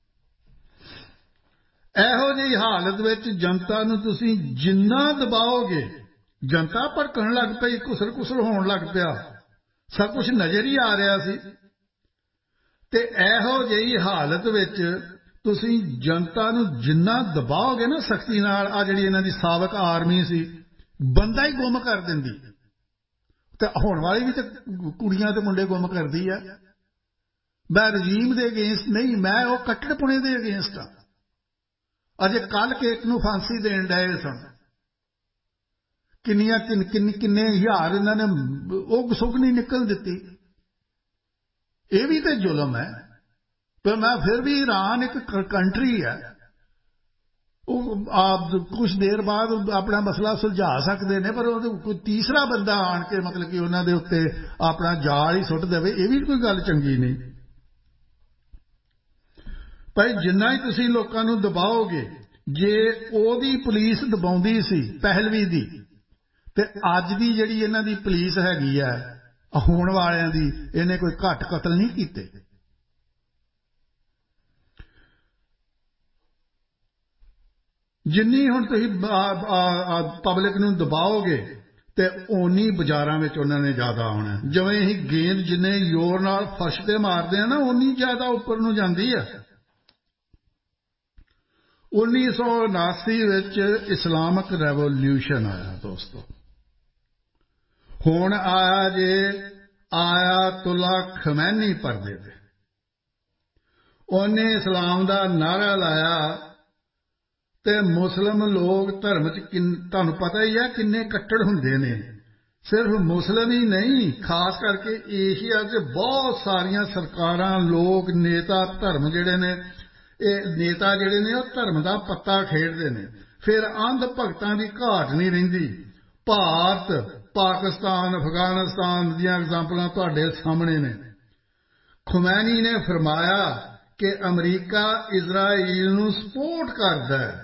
S1: ਇਹੋ ਜਿਹੀ ਹਾਲਤ ਵਿੱਚ ਜਨਤਾ ਨੂੰ ਤੁਸੀਂ ਜਿੰਨਾ ਦਬਾਓਗੇ, ਜਨਤਾ ਭੜਕਣ ਲੱਗ ਪਈ, ਘੁਸਰ ਘੁਸਰ ਹੋਣ ਲੱਗ ਪਿਆ, ਸਭ ਕੁਝ ਨਜ਼ਰ ਹੀ ਆ ਰਿਹਾ ਸੀ। ਤੇ ਇਹੋ ਜਿਹੀ ਹਾਲਤ ਵਿੱਚ ਤੁਸੀਂ ਜਨਤਾ ਨੂੰ ਜਿੰਨਾ ਦਬਾਓਗੇ ਨਾ ਸਖਤੀ ਨਾਲ, ਆ ਜਿਹੜੀ ਇਹਨਾਂ ਦੀ ਸਾਬਕ ਆਰਮੀ ਸੀ, ਬੰਦਾ ਹੀ ਗੁੰਮ ਕਰ ਦਿੰਦੀ। ਤੇ ਹੋਣ ਵਾਲੀ ਵੀ ਤੇ ਕੁੜੀਆਂ ਤੇ ਮੁੰਡੇ ਗੁੰਮ ਕਰਦੀ ਆ। ਮੈਂ ਰਜੀਮ ਦੇ ਅਗੇਂਸਟ ਨਹੀਂ, ਮੈਂ ਉਹ ਕੱਟੜਪੁਣੇ ਦੇ ਅਗੇਂਸਟ ਆ। ਅਜੇ ਕੱਲ ਕੇਕ ਨੂੰ ਫਾਂਸੀ ਦੇਣ ਡਏ ਸਨ। ਕਿੰਨੀਆਂ ਕਿੰਨੇ ਕਿੰਨੇ ਹਜ਼ਾਰ ਇਹਨਾਂ ਨੇ ਉਹ ਸੁੱਗ ਨਹੀਂ ਨਿਕਲ ਦਿੱਤੀ। ਇਹ ਵੀ ਤੇ ਜ਼ੁਲਮ ਹੈ। ਪਰ ਮੈਂ ਫਿਰ ਵੀ ਈਰਾਨ ਇੱਕ ਕੰਟਰੀ ਹੈ, ਉਹ ਆਪ ਕੁਛ ਦੇਰ ਬਾਅਦ ਆਪਣਾ ਮਸਲਾ ਸੁਲਝਾ ਸਕਦੇ ਨੇ, ਪਰ ਉਹ ਕੋਈ ਤੀਸਰਾ ਬੰਦਾ ਆਣ ਕੇ ਮਤਲਬ ਕਿ ਉਹਨਾਂ ਦੇ ਉੱਤੇ ਆਪਣਾ ਜਾਲ ਹੀ ਸੁੱਟ ਦੇਵੇ, ਇਹ ਵੀ ਕੋਈ ਗੱਲ ਚੰਗੀ ਨਹੀਂ। ਭਾਈ ਜਿੰਨਾ ਹੀ ਤੁਸੀਂ ਲੋਕਾਂ ਨੂੰ ਦਬਾਓਗੇ, ਜੇ ਉਹਦੀ ਪੁਲਿਸ ਦਬਾਉਂਦੀ ਸੀ ਪਹਿਲਵੀ ਦੀ, ਤੇ ਅੱਜ ਦੀ ਜਿਹੜੀ ਇਹਨਾਂ ਦੀ ਪੁਲਿਸ ਹੈਗੀ ਆ ਹੋਣ ਵਾਲਿਆਂ ਦੀ, ਇਹਨੇ ਕੋਈ ਘੱਟ ਕਤਲ ਨਹੀਂ ਕੀਤੇ। ਜਿੰਨੀ ਹੁਣ ਤੁਸੀਂ ਪਬਲਿਕ ਨੂੰ ਦਬਾਓਗੇ ਤੇ ਓਨੀ ਬਾਜ਼ਾਰਾਂ ਵਿੱਚ ਉਹਨਾਂ ਨੇ ਜ਼ਿਆਦਾ ਆਉਣਾ। ਜਿਵੇਂ ਹੀ ਗੇਂਦ ਜਿੰਨੇ ਜ਼ੋਰ ਨਾਲ ਫਰਸ਼ ਤੇ ਮਾਰਦੇ ਆ ਨਾ, ਓਨੀ ਜ਼ਿਆਦਾ ਉੱਪਰ ਨੂੰ ਜਾਂਦੀ ਆ। ਉੱਨੀ ਸੌ ਉਨਾਸੀ ਵਿੱਚ ਇਸਲਾਮਿਕ ਰੈਵੋਲਿਊਸ਼ਨ ਆਇਆ ਦੋਸਤੋ। ਹੁਣ ਆਇਆ ਜੇ ਆਇਤੁੱਲਾ ਖਮੈਨੀ ਪਰਦੇ ਤੇ। ਉਹਨੇ ਇਸਲਾਮ ਦਾ ਨਾਅਰਾ ਲਾਇਆ ਤੇ ਮੁਸਲਿਮ ਲੋਕ ਧਰਮ 'ਚ ਤੁਹਾਨੂੰ ਪਤਾ ਹੀ ਹੈ ਕਿੰਨੇ ਕੱਟੜ ਹੁੰਦੇ ਨੇ। ਸਿਰਫ ਮੁਸਲਿਮ ਹੀ ਨਹੀਂ, ਖਾਸ ਕਰਕੇ ਏਸ਼ੀਆ 'ਚ ਬਹੁਤ ਸਾਰੀਆਂ ਸਰਕਾਰਾਂ, ਲੋਕ, ਨੇਤਾ, ਧਰਮ ਜਿਹੜੇ ਨੇ, ਇਹ ਨੇਤਾ ਜਿਹੜੇ ਨੇ ਉਹ ਧਰਮ ਦਾ ਪੱਤਾ ਖੇਡਦੇ ਨੇ। ਫਿਰ ਅੰਧ ਭਗਤਾਂ ਦੀ ਘਾਟ ਨਹੀਂ ਰਹਿੰਦੀ। ਭਾਰਤ, ਪਾਕਿਸਤਾਨ, ਅਫਗਾਨਿਸਤਾਨ ਦੀਆਂ ਐਗਜ਼ਾਮਪਲਾਂ ਤੁਹਾਡੇ ਸਾਹਮਣੇ ਨੇ। ਖੁਮੈਨੀ ਨੇ ਫਰਮਾਇਆ ਕਿ ਅਮਰੀਕਾ ਇਜ਼ਰਾਈਲ ਨੂੰ ਸਪੋਰਟ ਕਰਦਾ ਹੈ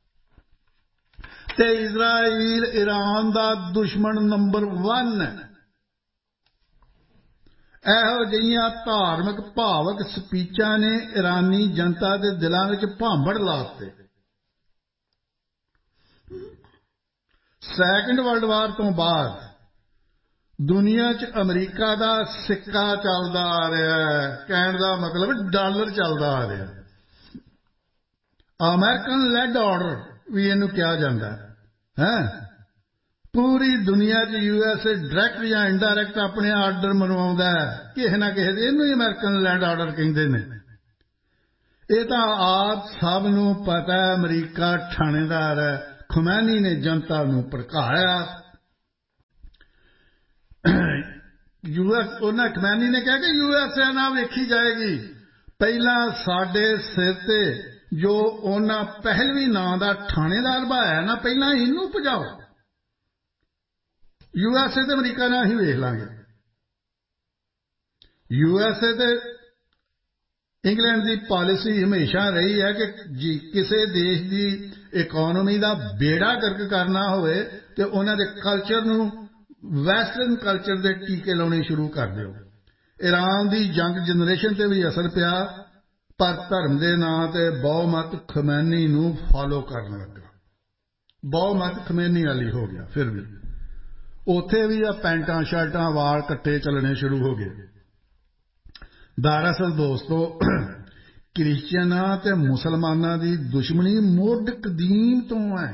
S1: ਤੇ ਇਜ਼ਰਾਈਲ ਈਰਾਨ ਦਾ ਦੁਸ਼ਮਣ ਨੰਬਰ ਵਨ ਹੈ। ਇਹੋ ਜਿਹੀਆਂ ਧਾਰਮਿਕ ਭਾਵਕ ਸਪੀਚਾਂ ਨੇ ਇਰਾਨੀ ਜਨਤਾ ਦੇ ਦਿਲਾਂ ਵਿੱਚ ਭਾਂਬੜ ਲਾਤੇ। ਸੈਕੰਡ ਵਰਲਡ ਵਾਰ ਤੋਂ ਬਾਅਦ ਦੁਨੀਆ 'ਚ ਅਮਰੀਕਾ ਦਾ ਸਿੱਕਾ ਚੱਲਦਾ ਆ ਰਿਹਾ ਹੈ। ਕਹਿਣ ਦਾ ਮਤਲਬ ਡਾਲਰ ਚੱਲਦਾ ਆ ਰਿਹਾ। ਅਮਰੀਕਨ ਲੈਡ ਆਰਡਰ ਵੀ ਇਹਨੂੰ ਕਿਹਾ ਜਾਂਦਾ ਹੈ। ਪੂਰੀ ਦੁਨੀਆ 'ਚ ਯੂ ਐਸ ਏ ਡਾਇਰੈਕਟ ਜਾਂ ਇਨਡਾਇਰੈਕਟ ਆਪਣੇ ਆਰਡਰ ਮਨਵਾਉਂਦਾ ਹੈ ਕਿਸੇ ਨਾ ਕਿਸੇ ਦੇ। ਇਹਨੂੰ ਹੀ ਅਮਰੀਕਨ ਲੈਡ ਆਰਡਰ ਕਹਿੰਦੇ ਨੇ। ਇਹ ਤਾਂ ਆਪ ਸਭ ਨੂੰ ਪਤਾ ਹੈ, ਅਮਰੀਕਾ ਠਾਣੇਦਾਰ ਹੈ। ਖੁਮੈਨੀ ਨੇ ਜਨਤਾ ਨੂੰ ਭੜਕਾਇਆ। ਯੂਐਸ ਉਹਨਾਂ ਖੁਮੈਨੀ ਨੇ ਕਿਹਾ ਕਿ ਯੂ ਐਸ ਏ ਨਾਲ ਵੇਖੀ ਜਾਏਗੀ। ਪਹਿਲਾਂ ਸਾਡੇ ਸਿਰ ਤੇ ਜੋ ਉਹਨਾਂ ਪਹਿਲਵੀ ਨਾਂ ਦਾ ਠਾਣੇਦਾਰ ਭਾਇਆ ਨਾ, ਪਹਿਲਾਂ ਇਹਨੂੰ ਭਜਾਓ। ਯੂ ਐਸ ਏ ਤੇ ਅਮਰੀਕਾ ਨਾਲ ਹੀ ਵੇਖ ਲਾਂਗੇ। ਯੂ ਐਸ ਏ ਤੇ ਇੰਗਲੈਂਡ ਦੀ ਪਾਲਿਸੀ ਹਮੇਸ਼ਾ ਰਹੀ ਹੈ ਕਿ ਜੀ ਕਿਸੇ ਦੇਸ਼ ਦੀ ਇਕੋਨਮੀ ਦਾ ਬੇੜਾ ਗਰਕ ਕਰਨਾ ਹੋਵੇ ਤੇ ਉਹਨਾਂ ਦੇ ਕਲਚਰ ਨੂੰ, ਵੈਸਟਰਨ ਕਲਚਰ ਦੇ ਟੀਕੇ ਲਾਉਣੇ ਸ਼ੁਰੂ ਕਰ ਦਿਓ। ਈਰਾਨ ਦੀ ਯੰਗ ਜਨਰੇਸ਼ਨ ਤੇ ਵੀ ਅਸਰ ਪਿਆ, ਪਰ ਧਰਮ ਦੇ ਨਾਂ ਤੇ ਬਹੁਮਤ ਖਮੈਨੀ ਨੂੰ ਫਾਲੋ ਕਰਨ ਲੱਗਾ। ਬਹੁਮਤ ਖਮੈਨੀ ਵਾਲੀ ਹੋ ਗਿਆ। ਫਿਰ ਵੀ ਉੱਥੇ ਵੀ ਆ ਪੈਂਟਾਂ ਸ਼ਰਟਾਂ, ਵਾਲ ਕੱਟੇ ਚੱਲਣੇ ਸ਼ੁਰੂ ਹੋ ਗਏ। ਦਰਅਸਲ ਦੋਸਤੋ, ਕ੍ਰਿਸਚਨਾਂ ਤੇ ਮੁਸਲਮਾਨਾਂ ਦੀ ਦੁਸ਼ਮਣੀ ਮੁੱਢ ਕਦੀਮ ਤੋਂ ਹੈ।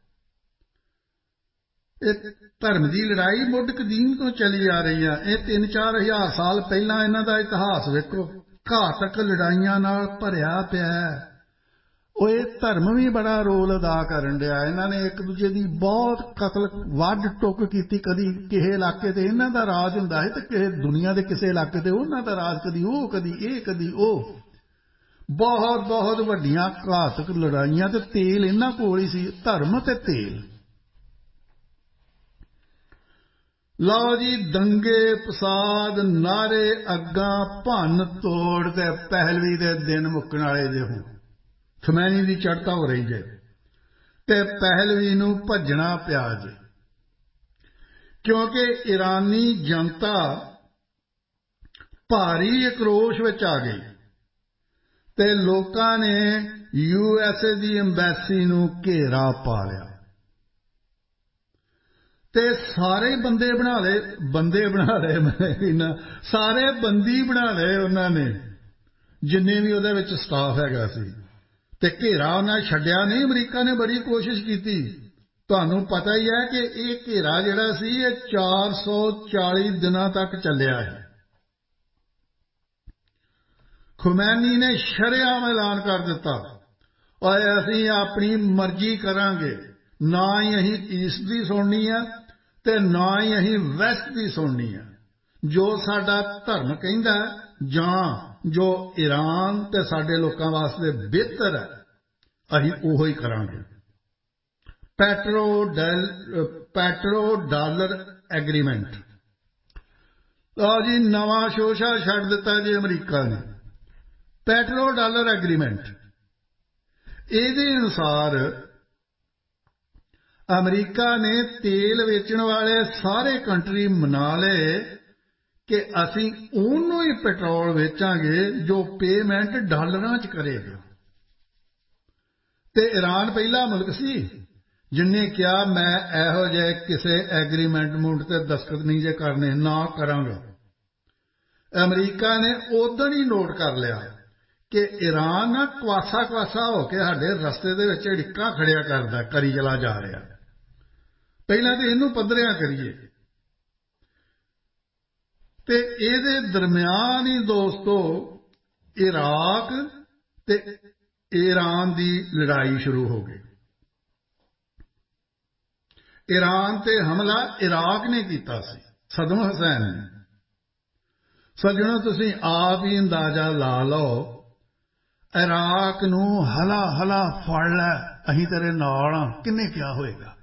S1: ਇਹ ਧਰਮ ਦੀ ਲੜਾਈ ਮੁੱਢ ਕਦੀਮ ਤੋਂ ਚੱਲੀ ਆ ਰਹੀ ਹੈ। ਇਹ ਤਿੰਨ ਚਾਰ ਹਜ਼ਾਰ ਸਾਲ ਪਹਿਲਾਂ ਇਹਨਾਂ ਦਾ ਇਤਿਹਾਸ ਵੇਖੋ, ਘਾਤਕ ਲੜਾਈਆਂ ਨਾਲ ਭਰਿਆ ਪਿਆ। ਉਹ ਇਹ ਧਰਮ ਵੀ ਬੜਾ ਰੋਲ ਅਦਾ ਕਰਨ ਡਿਆ। ਇਹਨਾਂ ਨੇ ਇੱਕ ਦੂਜੇ ਦੀ ਬਹੁਤ ਕਤਲ, ਵੱਢ ਟੁੱਕ ਕੀਤੀ। ਕਦੀ ਕਿਸੇ ਇਲਾਕੇ ਤੇ ਇਹਨਾਂ ਦਾ ਰਾਜ ਹੁੰਦਾ ਹੈ ਤੇ ਕਿਸੇ ਦੁਨੀਆ ਦੇ ਕਿਸੇ ਇਲਾਕੇ ਤੇ ਉਹਨਾਂ ਦਾ ਰਾਜ, ਕਦੀ ਉਹ, ਕਦੀ ਇਹ, ਕਦੀ ਉਹ। ਬਹੁਤ ਬਹੁਤ ਵੱਡੀਆਂ ਘਾਤਕ ਲੜਾਈਆਂ ਤੇ ਤੇਲ ਇਹਨਾਂ ਕੋਲ ਹੀ ਸੀ, ਧਰਮ ਤੇ ਤੇਲ। ਲਓ ਜੀ, ਦੰਗੇ ਫਸਾਦ, ਨਾਰੇ, ਅੱਗਾਂ, ਭੰਨ ਤੋੜ ਤੇ ਪਹਿਲਵੀ ਦੇ ਦਿਨ ਮੁੱਕਣ ਵਾਲੇ ਜੇ ਹੋਣ। ਖਮੈਨੀ ਦੀ ਚੜ੍ਹਤਾ ਹੋ ਰਹੀ ਜੇ ਤੇ ਪਹਿਲਵੀ ਨੂੰ ਭੱਜਣਾ ਪਿਆ ਜੇ, ਕਿਉਂਕਿ ਈਰਾਨੀ ਜਨਤਾ ਭਾਰੀ ਆਕਰੋਸ਼ ਵਿੱਚ ਆ ਗਈ ਤੇ ਲੋਕਾਂ ਨੇ U S A the embassy ਨੂੰ ਘੇਰਾ ਪਾ ਲਿਆ ਤੇ ਸਾਰੇ ਬੰਦੇ ਬਣਾ ਲਏ ਬੰਦੇ ਬਣਾ ਲਏ ਮੈਂ ਸਾਰੇ ਬੰਦੀ ਬਣਾ ਲਏ ਉਹਨਾਂ ਨੇ, ਜਿੰਨੇ ਵੀ ਉਹਦੇ ਵਿੱਚ ਸਟਾਫ ਹੈਗਾ ਸੀ, ਤੇ ਘੇਰਾ ਉਹਨਾਂ ਛੱਡਿਆ ਨਹੀਂ। ਅਮਰੀਕਾ ਨੇ ਬੜੀ ਕੋਸ਼ਿਸ਼ ਕੀਤੀ। ਤੁਹਾਨੂੰ ਪਤਾ ਹੀ ਹੈ ਕਿ ਇਹ ਘੇਰਾ ਜਿਹੜਾ ਸੀ ਇਹ ਚਾਰ ਸੌ ਚਾਲੀ ਦਿਨਾਂ ਤੱਕ ਚੱਲਿਆ ਹੈ। ਖੁਮੈਨੀ ਨੇ ਸ਼ਰੇਆਮ ਐਲਾਨ ਕਰ ਦਿੱਤਾ, ਓਏ ਅਸੀਂ ਆਪਣੀ ਮਰਜ਼ੀ ਕਰਾਂਗੇ, ਨਾ ਹੀ ਅਸੀਂ ਈਸਟ ਦੀ ਸੁਣਨੀ ਹੈ ਤੇ ਨਾ ਹੀ ਅਸੀਂ ਵੈਸਟ ਦੀ ਸੁਣਨੀ ਹੈ। ਜੋ ਸਾਡਾ ਧਰਮ ਕਹਿੰਦਾ ਜਾਂ ਜੋ ਈਰਾਨ ਤੇ ਸਾਡੇ ਲੋਕਾਂ ਵਾਸਤੇ ਬਿਹਤਰ ਹੈ ਅਸੀਂ ਉਹੋ ਹੀ ਕਰਾਂਗੇ। Petro Dell petro dollar agreement, ਲਓ ਜੀ ਨਵਾਂ ਸ਼ੋਸ਼ਾ ਛੱਡ ਦਿੱਤਾ ਜੀ ਅਮਰੀਕਾ ਨੇ। ਪੈਟਰੋ ਡਾਲਰ ਐਗਰੀਮੈਂਟ, ਇਹਦੇ ਅਨੁਸਾਰ ਅਮਰੀਕਾ ਨੇ ਤੇਲ ਵੇਚਣ ਵਾਲੇ ਸਾਰੇ ਕੰਟਰੀ ਮਨਾ ਲਏ ਕਿ ਅਸੀਂ ਉਹਨੂੰ ਹੀ ਪੈਟਰੋਲ ਵੇਚਾਂਗੇ ਜੋ ਪੇਮੈਂਟ ਡਾਲਰਾਂ 'ਚ ਕਰੇਗਾ। ਤੇ ਈਰਾਨ ਪਹਿਲਾ ਮੁਲਕ ਸੀ ਜਿਨਨੇ ਕਿਹਾ ਮੈਂ ਇਹੋ ਜਿਹੇ ਕਿਸੇ ਐਗਰੀਮੈਂਟ ਮੂਡ ਤੇ ਦਸਤਖਤ ਨਹੀਂ ਜੇ ਕਰਨੇ, ਨਾ ਕਰਾਂਗਾ। ਅਮਰੀਕਾ ਨੇ ਉਦੋਂ ਹੀ ਨੋਟ ਕਰ ਲਿਆ ਕਿ ਈਰਾਨ ਨਾ ਕਵਾਸਾ ਕਵਾਸਾ ਹੋ ਕੇ ਸਾਡੇ ਰਸਤੇ ਦੇ ਵਿੱਚ ਢਿੱਕਾਂ ਖੜਿਆ ਕਰਦਾ ਕਰੀ ਚਲਾ ਜਾ ਰਿਹਾ। ਪਹਿਲਾਂ ਤਾਂ ਇਹਨੂੰ ਪੱਧਰਿਆਂ ਕਰੀਏ। ਤੇ ਇਹਦੇ ਦਰਮਿਆਨ ਹੀ ਦੋਸਤੋ ਇਰਾਕ ਤੇ ਈਰਾਨ ਦੀ ਲੜਾਈ ਸ਼ੁਰੂ ਹੋ ਗਈ। ਈਰਾਨ ਤੇ ਹਮਲਾ ਇਰਾਕ ਨੇ ਕੀਤਾ ਸੀ, ਸਦਮ ਹੁਸੈਨ ਨੇ। ਸੱਜਣੋ ਤੁਸੀਂ ਆਪ ਹੀ ਅੰਦਾਜ਼ਾ ਲਾ ਲਓ, ਇਰਾਕ ਨੂੰ ਹਲਾ ਹਲਾ ਫੜ ਲੈ ਅਸੀਂ ਤੇਰੇ ਨਾਲ ਹਾਂ, ਕਿੰਨੇ ਕਿਹਾ ਹੋਏਗਾ।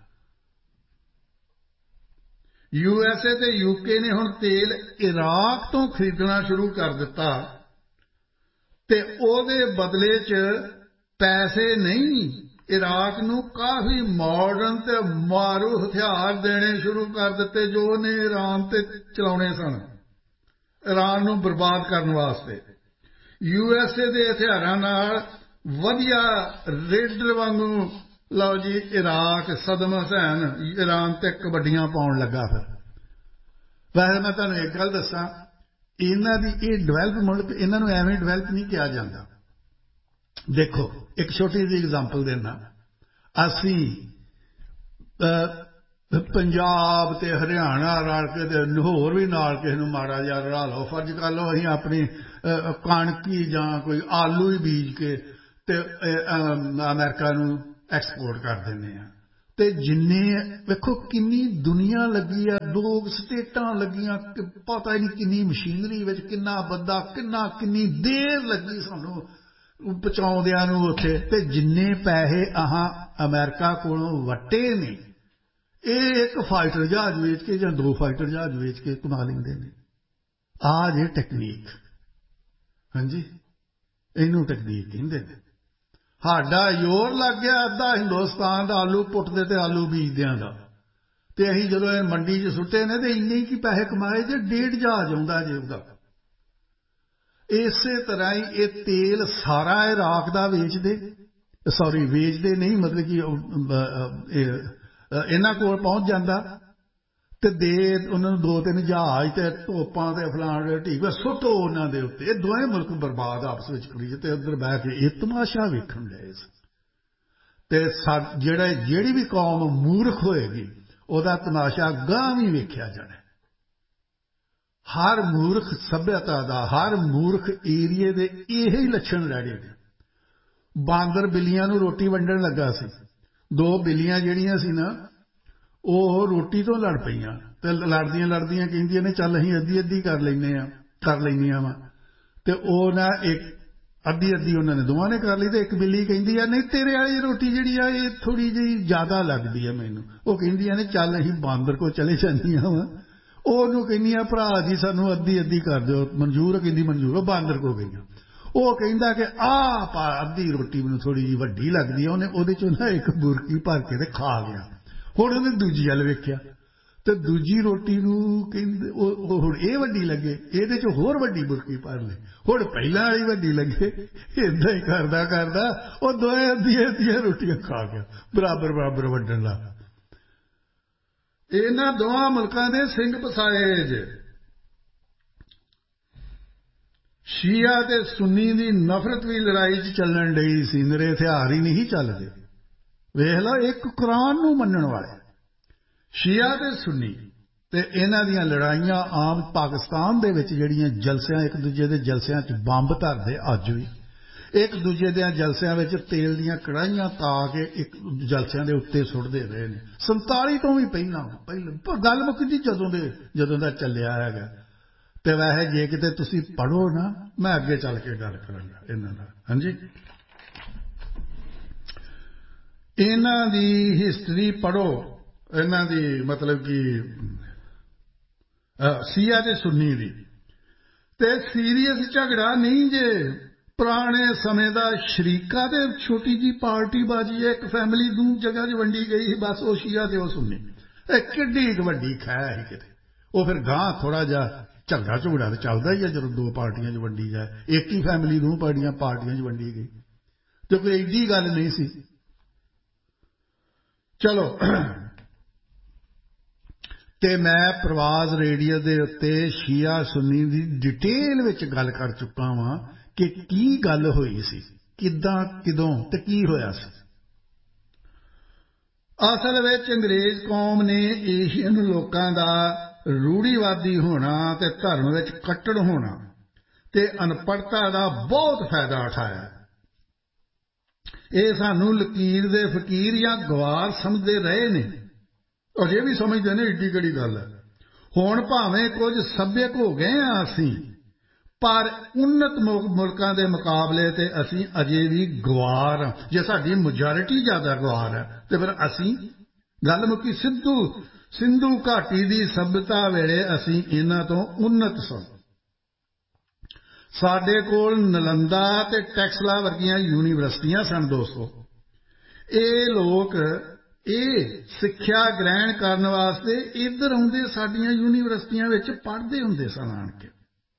S1: ਯੂ ਐਸ ਏ ਤੇ ਯੂ ਕੇ ਨੇ ਹੁਣ ਤੇਲ ਇਰਾਕ ਤੋਂ ਖਰੀਦਣਾ ਸ਼ੁਰੂ ਕਰ ਦਿੱਤਾ ਤੇ ਉਹਦੇ ਬਦਲੇ 'ਚ ਪੈਸੇ ਨਹੀਂ, ਇਰਾਕ ਨੂੰ ਕਾਫੀ ਮਾਡਰਨ ਤੇ ਮਾਰੂ ਹਥਿਆਰ ਦੇਣੇ ਸ਼ੁਰੂ ਕਰ ਦਿੱਤੇ ਜੋ ਉਹਨੇ ਈਰਾਨ ਤੇ ਚਲਾਉਣੇ ਸਨ, ਈਰਾਨ ਨੂੰ ਬਰਬਾਦ ਕਰਨ ਵਾਸਤੇ। ਯੂ ਐਸ ਏ ਦੇ ਹਥਿਆਰਾਂ ਨਾਲ ਵਧੀਆ ਰੇਡਰ ਵਾਂਗੂ ਲਓ ਜੀ ਇਰਾਕ ਸਦਮ ਹੁਸੈਨ ਈਰਾਨ ਤੇ ਕਬੱਡੀਆਂ ਪਾਉਣ ਲੱਗਾ। ਫਿਰ ਵੈਸੇ ਮੈਂ ਤੁਹਾਨੂੰ ਇੱਕ ਗੱਲ ਦੱਸਾਂ, ਇਹਨਾਂ ਦੀ ਇਹ ਡਿਵੈਲਪ ਮੁਲਕ ਇਹਨਾਂ ਨੂੰ ਐਵੇਂ ਡਿਵੈਲਪ ਨਹੀਂ ਕਿਹਾ ਜਾਂਦਾ। ਦੇਖੋ ਇੱਕ ਛੋਟੀ ਜਿਹੀ ਐਗਜ਼ਾਮਪਲ ਦੇਣਾ, ਅਸੀਂ ਪੰਜਾਬ ਤੇ ਹਰਿਆਣਾ ਰਲ ਕੇ ਤੇ ਹੋਰ ਵੀ ਨਾਲ ਕਿਸੇ ਨੂੰ ਮਾੜਾ ਜਿਹਾ ਰਲਾ ਲਓ, ਫਰਜ਼ ਕਰ ਲਓ ਅਸੀਂ ਆਪਣੀ ਕਣਕੀ ਜਾਂ ਕੋਈ ਆਲੂ ਹੀ ਬੀਜ ਕੇ ਤੇ ਅਮਰੀਕਾ ਨੂੰ ਐਕਸਪੋਰਟ ਕਰ ਦਿੰਦੇ ਹਾਂ। ਤੇ ਜਿੰਨੇ ਵੇਖੋ ਕਿੰਨੀ ਦੁਨੀਆ ਲੱਗੀ ਆ, ਦੋ ਸਟੇਟਾਂ ਲੱਗੀਆਂ, ਪਤਾ ਹੀ ਨਹੀਂ ਕਿੰਨੀ ਮਸ਼ੀਨਰੀ ਵਿੱਚ ਕਿੰਨਾ ਬੰਦਾ, ਕਿੰਨਾ ਕਿੰਨੀ ਦੇਰ ਲੱਗੀ ਸਾਨੂੰ ਪਹੁੰਚਾਉਂਦਿਆਂ ਨੂੰ ਉੱਥੇ। ਤੇ ਜਿੰਨੇ ਪੈਸੇ ਆਹ ਅਮਰੀਕਾ ਕੋਲੋਂ ਵੱਟੇ ਨੇ ਇਹ ਇੱਕ ਫਾਈਟਰ ਜਹਾਜ਼ ਵੇਚ ਕੇ ਜਾਂ ਦੋ ਫਾਈਟਰ ਜਹਾਜ਼ ਵੇਚ ਕੇ ਕਮਾ ਲੈਂਦੇ ਨੇ। ਆਹ ਜੇ ਟੈਕਨੀਕ, ਹਾਂਜੀ ਇਹਨੂੰ ਟੈਕਨੀਕ ਕਹਿੰਦੇ ਨੇ। ਸਾਡਾ ਜ਼ੋਰ ਲੱਗ ਗਿਆ ਅੱਧਾ ਹਿੰਦੁਸਤਾਨ ਦਾ ਆਲੂ ਪੁੱਟਦੇ ਤੇ ਆਲੂ ਬੀਜਦਿਆਂ ਦਾ, ਤੇ ਅਸੀਂ ਜਦੋਂ ਇਹ ਮੰਡੀ 'ਚ ਸੁੱਟੇ ਨੇ ਤੇ ਇੰਨੇ ਕੀ ਪੈਸੇ ਕਮਾਏ ਜੇ ਡੇਢ ਜਹਾਜ਼ ਆਉਂਦਾ ਜੇ ਉਹਦਾ। ਇਸੇ ਤਰ੍ਹਾਂ ਹੀ ਇਹ ਤੇਲ ਸਾਰਾ ਇਰਾਕ ਦਾ ਵੇਚਦੇ, ਸੌਰੀ ਵੇਚਦੇ ਨਹੀਂ ਮਤਲਬ ਕਿ ਇਹਨਾਂ ਕੋਲ ਪਹੁੰਚ ਜਾਂਦਾ ਤੇ ਦੇ ਉਹਨਾਂ ਨੂੰ ਦੋ ਤਿੰਨ ਜਹਾਜ਼ ਤੇ ਤੋਪਾਂ ਤੇ ਫਲਾਣ ਢੀਕ ਸੁੱਟੋ ਉਹਨਾਂ ਦੇ ਉੱਤੇ। ਇਹ ਦੋਵੇਂ ਮੁਲਕ ਬਰਬਾਦ ਆਪਸ ਵਿੱਚ ਕਰੀ ਤੇ ਉੱਧਰ ਬਹਿ ਕੇ ਇਹ ਤਮਾਸ਼ਾ ਵੇਖਣ ਲਏ। ਤੇ ਜਿਹੜਾ ਜਿਹੜੀ ਵੀ ਕੌਮ ਮੂਰਖ ਹੋਏਗੀ ਉਹਦਾ ਤਮਾਸ਼ਾ ਗਾਂ ਵੀ ਵੇਖਿਆ ਜਾਣਾ। ਹਰ ਮੂਰਖ ਸੱਭਿਅਤਾ ਦਾ, ਹਰ ਮੂਰਖ ਏਰੀਏ ਦੇ ਇਹੀ ਲੱਛਣ ਰਹਿ ਗਏ ਨੇ। ਬਾਂਦਰ ਬਿੱਲੀਆਂ ਨੂੰ ਰੋਟੀ ਵੰਡਣ ਲੱਗਾ ਸੀ, ਦੋ ਬਿੱਲੀਆਂ ਜਿਹੜੀਆਂ ਸੀ ਨਾ ਉਹ ਰੋਟੀ ਤੋਂ ਲੜ ਪਈਆਂ ਤੇ ਲੜਦੀਆਂ ਲੜਦੀਆਂ ਕਹਿੰਦੀਆਂ ਨੇ ਚੱਲ ਅਸੀਂ ਅੱਧੀ ਅੱਧੀ ਕਰ ਲੈਂਦੇ ਹਾਂ ਕਰ ਲੈਂਦੀਆਂ ਵਾ। ਤੇ ਉਹ ਨਾ ਇੱਕ ਅੱਧੀ ਅੱਧੀ ਉਹਨਾਂ ਨੇ ਦੋਵਾਂ ਨੇ ਕਰ ਲਈ ਤੇ ਇੱਕ ਬਿੱਲੀ ਕਹਿੰਦੀ ਆ ਨਹੀਂ ਤੇਰੇ ਵਾਲੀ ਰੋਟੀ ਜਿਹੜੀ ਆ ਇਹ ਥੋੜ੍ਹੀ ਜਿਹੀ ਜ਼ਿਆਦਾ ਲੱਗਦੀ ਆ ਮੈਨੂੰ। ਉਹ ਕਹਿੰਦੀਆਂ ਨੇ ਚੱਲ ਅਸੀਂ ਬਾਂਦਰ ਕੋਲ ਚਲੇ ਜਾਂਦੀਆਂ ਵਾ, ਉਹਨੂੰ ਕਹਿੰਦੀਆਂ ਭਰਾ ਜੀ ਸਾਨੂੰ ਅੱਧੀ ਅੱਧੀ ਕਰ ਦਿਓ, ਮਨਜ਼ੂਰ। ਕਹਿੰਦੀ ਮਨਜ਼ੂਰ। ਉਹ ਬਾਂਦਰ ਕੋਲ ਗਈਆਂ, ਉਹ ਕਹਿੰਦਾ ਕਿ ਆਹ ਪਾ ਅੱਧੀ ਰੋਟੀ ਮੈਨੂੰ ਥੋੜ੍ਹੀ ਜਿਹੀ ਵੱਡੀ ਲੱਗਦੀ ਹੈ, ਉਹਨੇ ਉਹਦੇ 'ਚੋਂ ਨਾ ਇੱਕ ਬੁਰਕੀ ਭਰ ਕੇ ਤੇ ਖਾ ਗਿਆ। ਹੁਣ ਉਹਨੇ ਦੂਜੀ ਵੱਲ ਵੇਖਿਆ ਤੇ ਦੂਜੀ ਰੋਟੀ ਨੂੰ ਕਹਿੰਦੇ ਉਹ ਹੁਣ ਇਹ ਵੱਡੀ ਲੱਗੇ, ਇਹਦੇ 'ਚੋਂ ਹੋਰ ਵੱਡੀ ਬੁਰਕੀ ਭਰ ਲਈ, ਹੁਣ ਪਹਿਲਾਂ ਵਾਲੀ ਵੱਡੀ ਲੱਗੇ। ਏਦਾਂ ਹੀ ਕਰਦਾ ਕਰਦਾ ਉਹ ਦੋਵੇਂ ਅੱਧੀਆਂ ਅੱਧੀਆਂ ਰੋਟੀਆਂ ਖਾ ਗਿਆ, ਬਰਾਬਰ ਬਰਾਬਰ ਵੰਡਣ ਲੱਗ। ਇਹਨਾਂ ਦੋਵਾਂ ਮੁਲਕਾਂ ਦੇ ਸਿੰਘ ਫਸਾਏ ਜੇ। ਸ਼ੀਆ ਤੇ ਸੁੰਨੀ ਦੀ ਨਫ਼ਰਤ ਵੀ ਲੜਾਈ 'ਚ ਚੱਲਣ ਡਈ ਸੀ, ਨਿਰੇ ਹਥਿਆਰ ਹੀ ਨਹੀਂ ਚੱਲਦੇ। ਵੇਖ ਲਓ, ਇੱਕ ਕੁਰਾਨ ਨੂੰ ਮੰਨਣ ਵਾਲੇ ਸ਼ੀਆ ਤੇ ਸੁੰਨੀ ਤੇ ਇਹਨਾਂ ਦੀਆਂ ਲੜਾਈਆਂ ਆਮ ਪਾਕਿਸਤਾਨ ਦੇ ਵਿੱਚ ਜਿਹੜੀਆਂ ਜਲਸਿਆਂ ਇੱਕ ਦੂਜੇ ਦੇ ਜਲਸਿਆਂ 'ਚ ਬੰਬ ਧਰਦੇ, ਅੱਜ ਵੀ ਇੱਕ ਦੂਜੇ ਦੇ ਜਲਸਿਆਂ ਵਿੱਚ ਤੇਲ ਦੀਆਂ ਕੜਾਹੀਆਂ ਤਾ ਕੇ ਇੱਕ ਜਲਸਿਆਂ ਦੇ ਉੱਤੇ ਸੁੱਟਦੇ ਰਹੇ ਨੇ ਸੰਤਾਲੀ ਤੋਂ ਵੀ ਪਹਿਲਾਂ। ਪਹਿਲਾਂ ਗੱਲ ਮੁੱਕਦੀ ਜਦੋਂ ਦੇ ਜਦੋਂ ਦਾ ਚੱਲਿਆ ਹੈਗਾ। ਤੇ ਵੈਸੇ ਜੇ ਕਿਤੇ ਤੁਸੀਂ ਪੜ੍ਹੋ ਨਾ, ਮੈਂ ਅੱਗੇ ਚੱਲ ਕੇ ਗੱਲ ਕਰਾਂਗਾ ਇਹਨਾਂ ਦਾ। ਹਾਂਜੀ, ਇਹਨਾਂ ਦੀ ਹਿਸਟਰੀ ਪੜ੍ਹੋ, ਇਹਨਾਂ ਦੀ ਮਤਲਬ ਕਿ ਸ਼ੀਆ ਤੇ ਸੁੰਨੀ ਦੀ। ਤੇ ਸੀਰੀਅਸ ਝਗੜਾ ਨਹੀਂ ਜੇ, ਪੁਰਾਣੇ ਸਮੇਂ ਦਾ ਸ਼ਰੀਕਾ ਤੇ ਛੋਟੀ ਜੀ ਪਾਰਟੀ ਬਾਜੀ, ਇੱਕ ਫੈਮਿਲੀ ਦੂ ਜਗ੍ਹਾ 'ਚ ਵੰਡੀ ਗਈ, ਬਸ ਉਹ ਸ਼ੀਆ ਤੇ ਉਹ ਸੁੰਨੀ। ਇਹ ਕਿੱਡੀ ਇੱਕ ਵੱਡੀ ਖਹਿ ਸੀ ਕਿਤੇ। ਉਹ ਫਿਰ ਗਾਂ ਥੋੜ੍ਹਾ ਜਿਹਾ ਝਗੜਾ ਝੁਗੜਾ ਤਾਂ ਚੱਲਦਾ ਹੀ ਹੈ ਜਦੋਂ ਦੋ ਪਾਰਟੀਆਂ 'ਚ ਵੰਡੀ ਜਾਏ। ਇੱਕ ਹੀ ਫੈਮਿਲੀ ਦੋ ਪਾਰਟੀਆਂ ਪਾਰਟੀਆਂ 'ਚ ਵੰਡੀ ਗਈ ਤੇ ਕੋਈ ਐਡੀ ਗੱਲ ਨਹੀਂ ਸੀ। ਚਲੋ, ਤੇ ਮੈਂ ਪ੍ਰਵਾਜ਼ ਰੇਡੀਓ ਦੇ ਉੱਤੇ ਸ਼ੀਆ ਸੁੰਨੀ ਦੀ ਡਿਟੇਲ ਵਿੱਚ ਗੱਲ ਕਰ ਚੁੱਕਾ ਵਾਂ ਕਿ ਕੀ ਗੱਲ ਹੋਈ ਸੀ, ਕਿੱਦਾਂ ਕਿਦੋਂ ਤੇ ਕੀ ਹੋਇਆ ਸੀ। ਅਸਲ ਵਿੱਚ ਅੰਗਰੇਜ਼ ਕੌਮ ਨੇ ਏਸ਼ੀਅਨ ਲੋਕਾਂ ਦਾ ਰੂੜੀਵਾਦੀ ਹੋਣਾ ਤੇ ਧਰਮ ਵਿੱਚ ਕੱਟੜ ਹੋਣਾ ਤੇ ਅਨਪੜ੍ਹਤਾ ਦਾ ਬਹੁਤ ਫਾਇਦਾ ਉਠਾਇਆ। ਇਹ ਸਾਨੂੰ ਲਕੀਰ ਦੇ ਫਕੀਰ ਜਾਂ ਗਵਾਰ ਸਮਝਦੇ ਰਹੇ ਨੇ, ਅਜੇ ਵੀ ਸਮਝਦੇ ਨੇ, ਏਡੀ ਕਿਹੜੀ ਗੱਲ ਹੈ। ਹੁਣ ਭਾਵੇਂ ਕੁਝ ਸੱਭਿਅਕ ਹੋ ਗਏ ਹਾਂ ਅਸੀਂ, ਪਰ ਉੱਨਤ ਮੁਲਕਾਂ ਦੇ ਮੁਕਾਬਲੇ ਤੇ ਅਸੀਂ ਅਜੇ ਵੀ ਗਵਾਰ ਹਾਂ। ਜੇ ਸਾਡੀ ਮੈਜੋਰਿਟੀ ਜ਼ਿਆਦਾ ਗਵਾਰ ਹੈ ਤੇ ਫਿਰ ਅਸੀਂ ਗੱਲ ਮੁੱਕੀ। ਸਿੱਧੂ ਸਿੰਧੂ ਘਾਟੀ ਦੀ ਸਭਿਅਤਾ ਵੇਲੇ ਅਸੀਂ ਇਹਨਾਂ ਤੋਂ ਉੱਨਤ ਸਾਂ। ਸਾਡੇ ਕੋਲ ਨਲੰਦਾ ਤੇ ਟੈਕਸਲਾ ਵਰਗੀਆਂ ਯੂਨੀਵਰਸਿਟੀਆਂ ਸਨ। ਦੋਸਤੋ, ਇਹ ਲੋਕ ਇਹ ਸਿੱਖਿਆ ਗ੍ਰਹਿਣ ਕਰਨ ਵਾਸਤੇ ਇੱਧਰ ਆਉਂਦੇ, ਸਾਡੀਆਂ ਯੂਨੀਵਰਸਿਟੀਆਂ ਵਿੱਚ ਪੜ੍ਹਦੇ ਹੁੰਦੇ ਸਨ ਆਣ ਕੇ।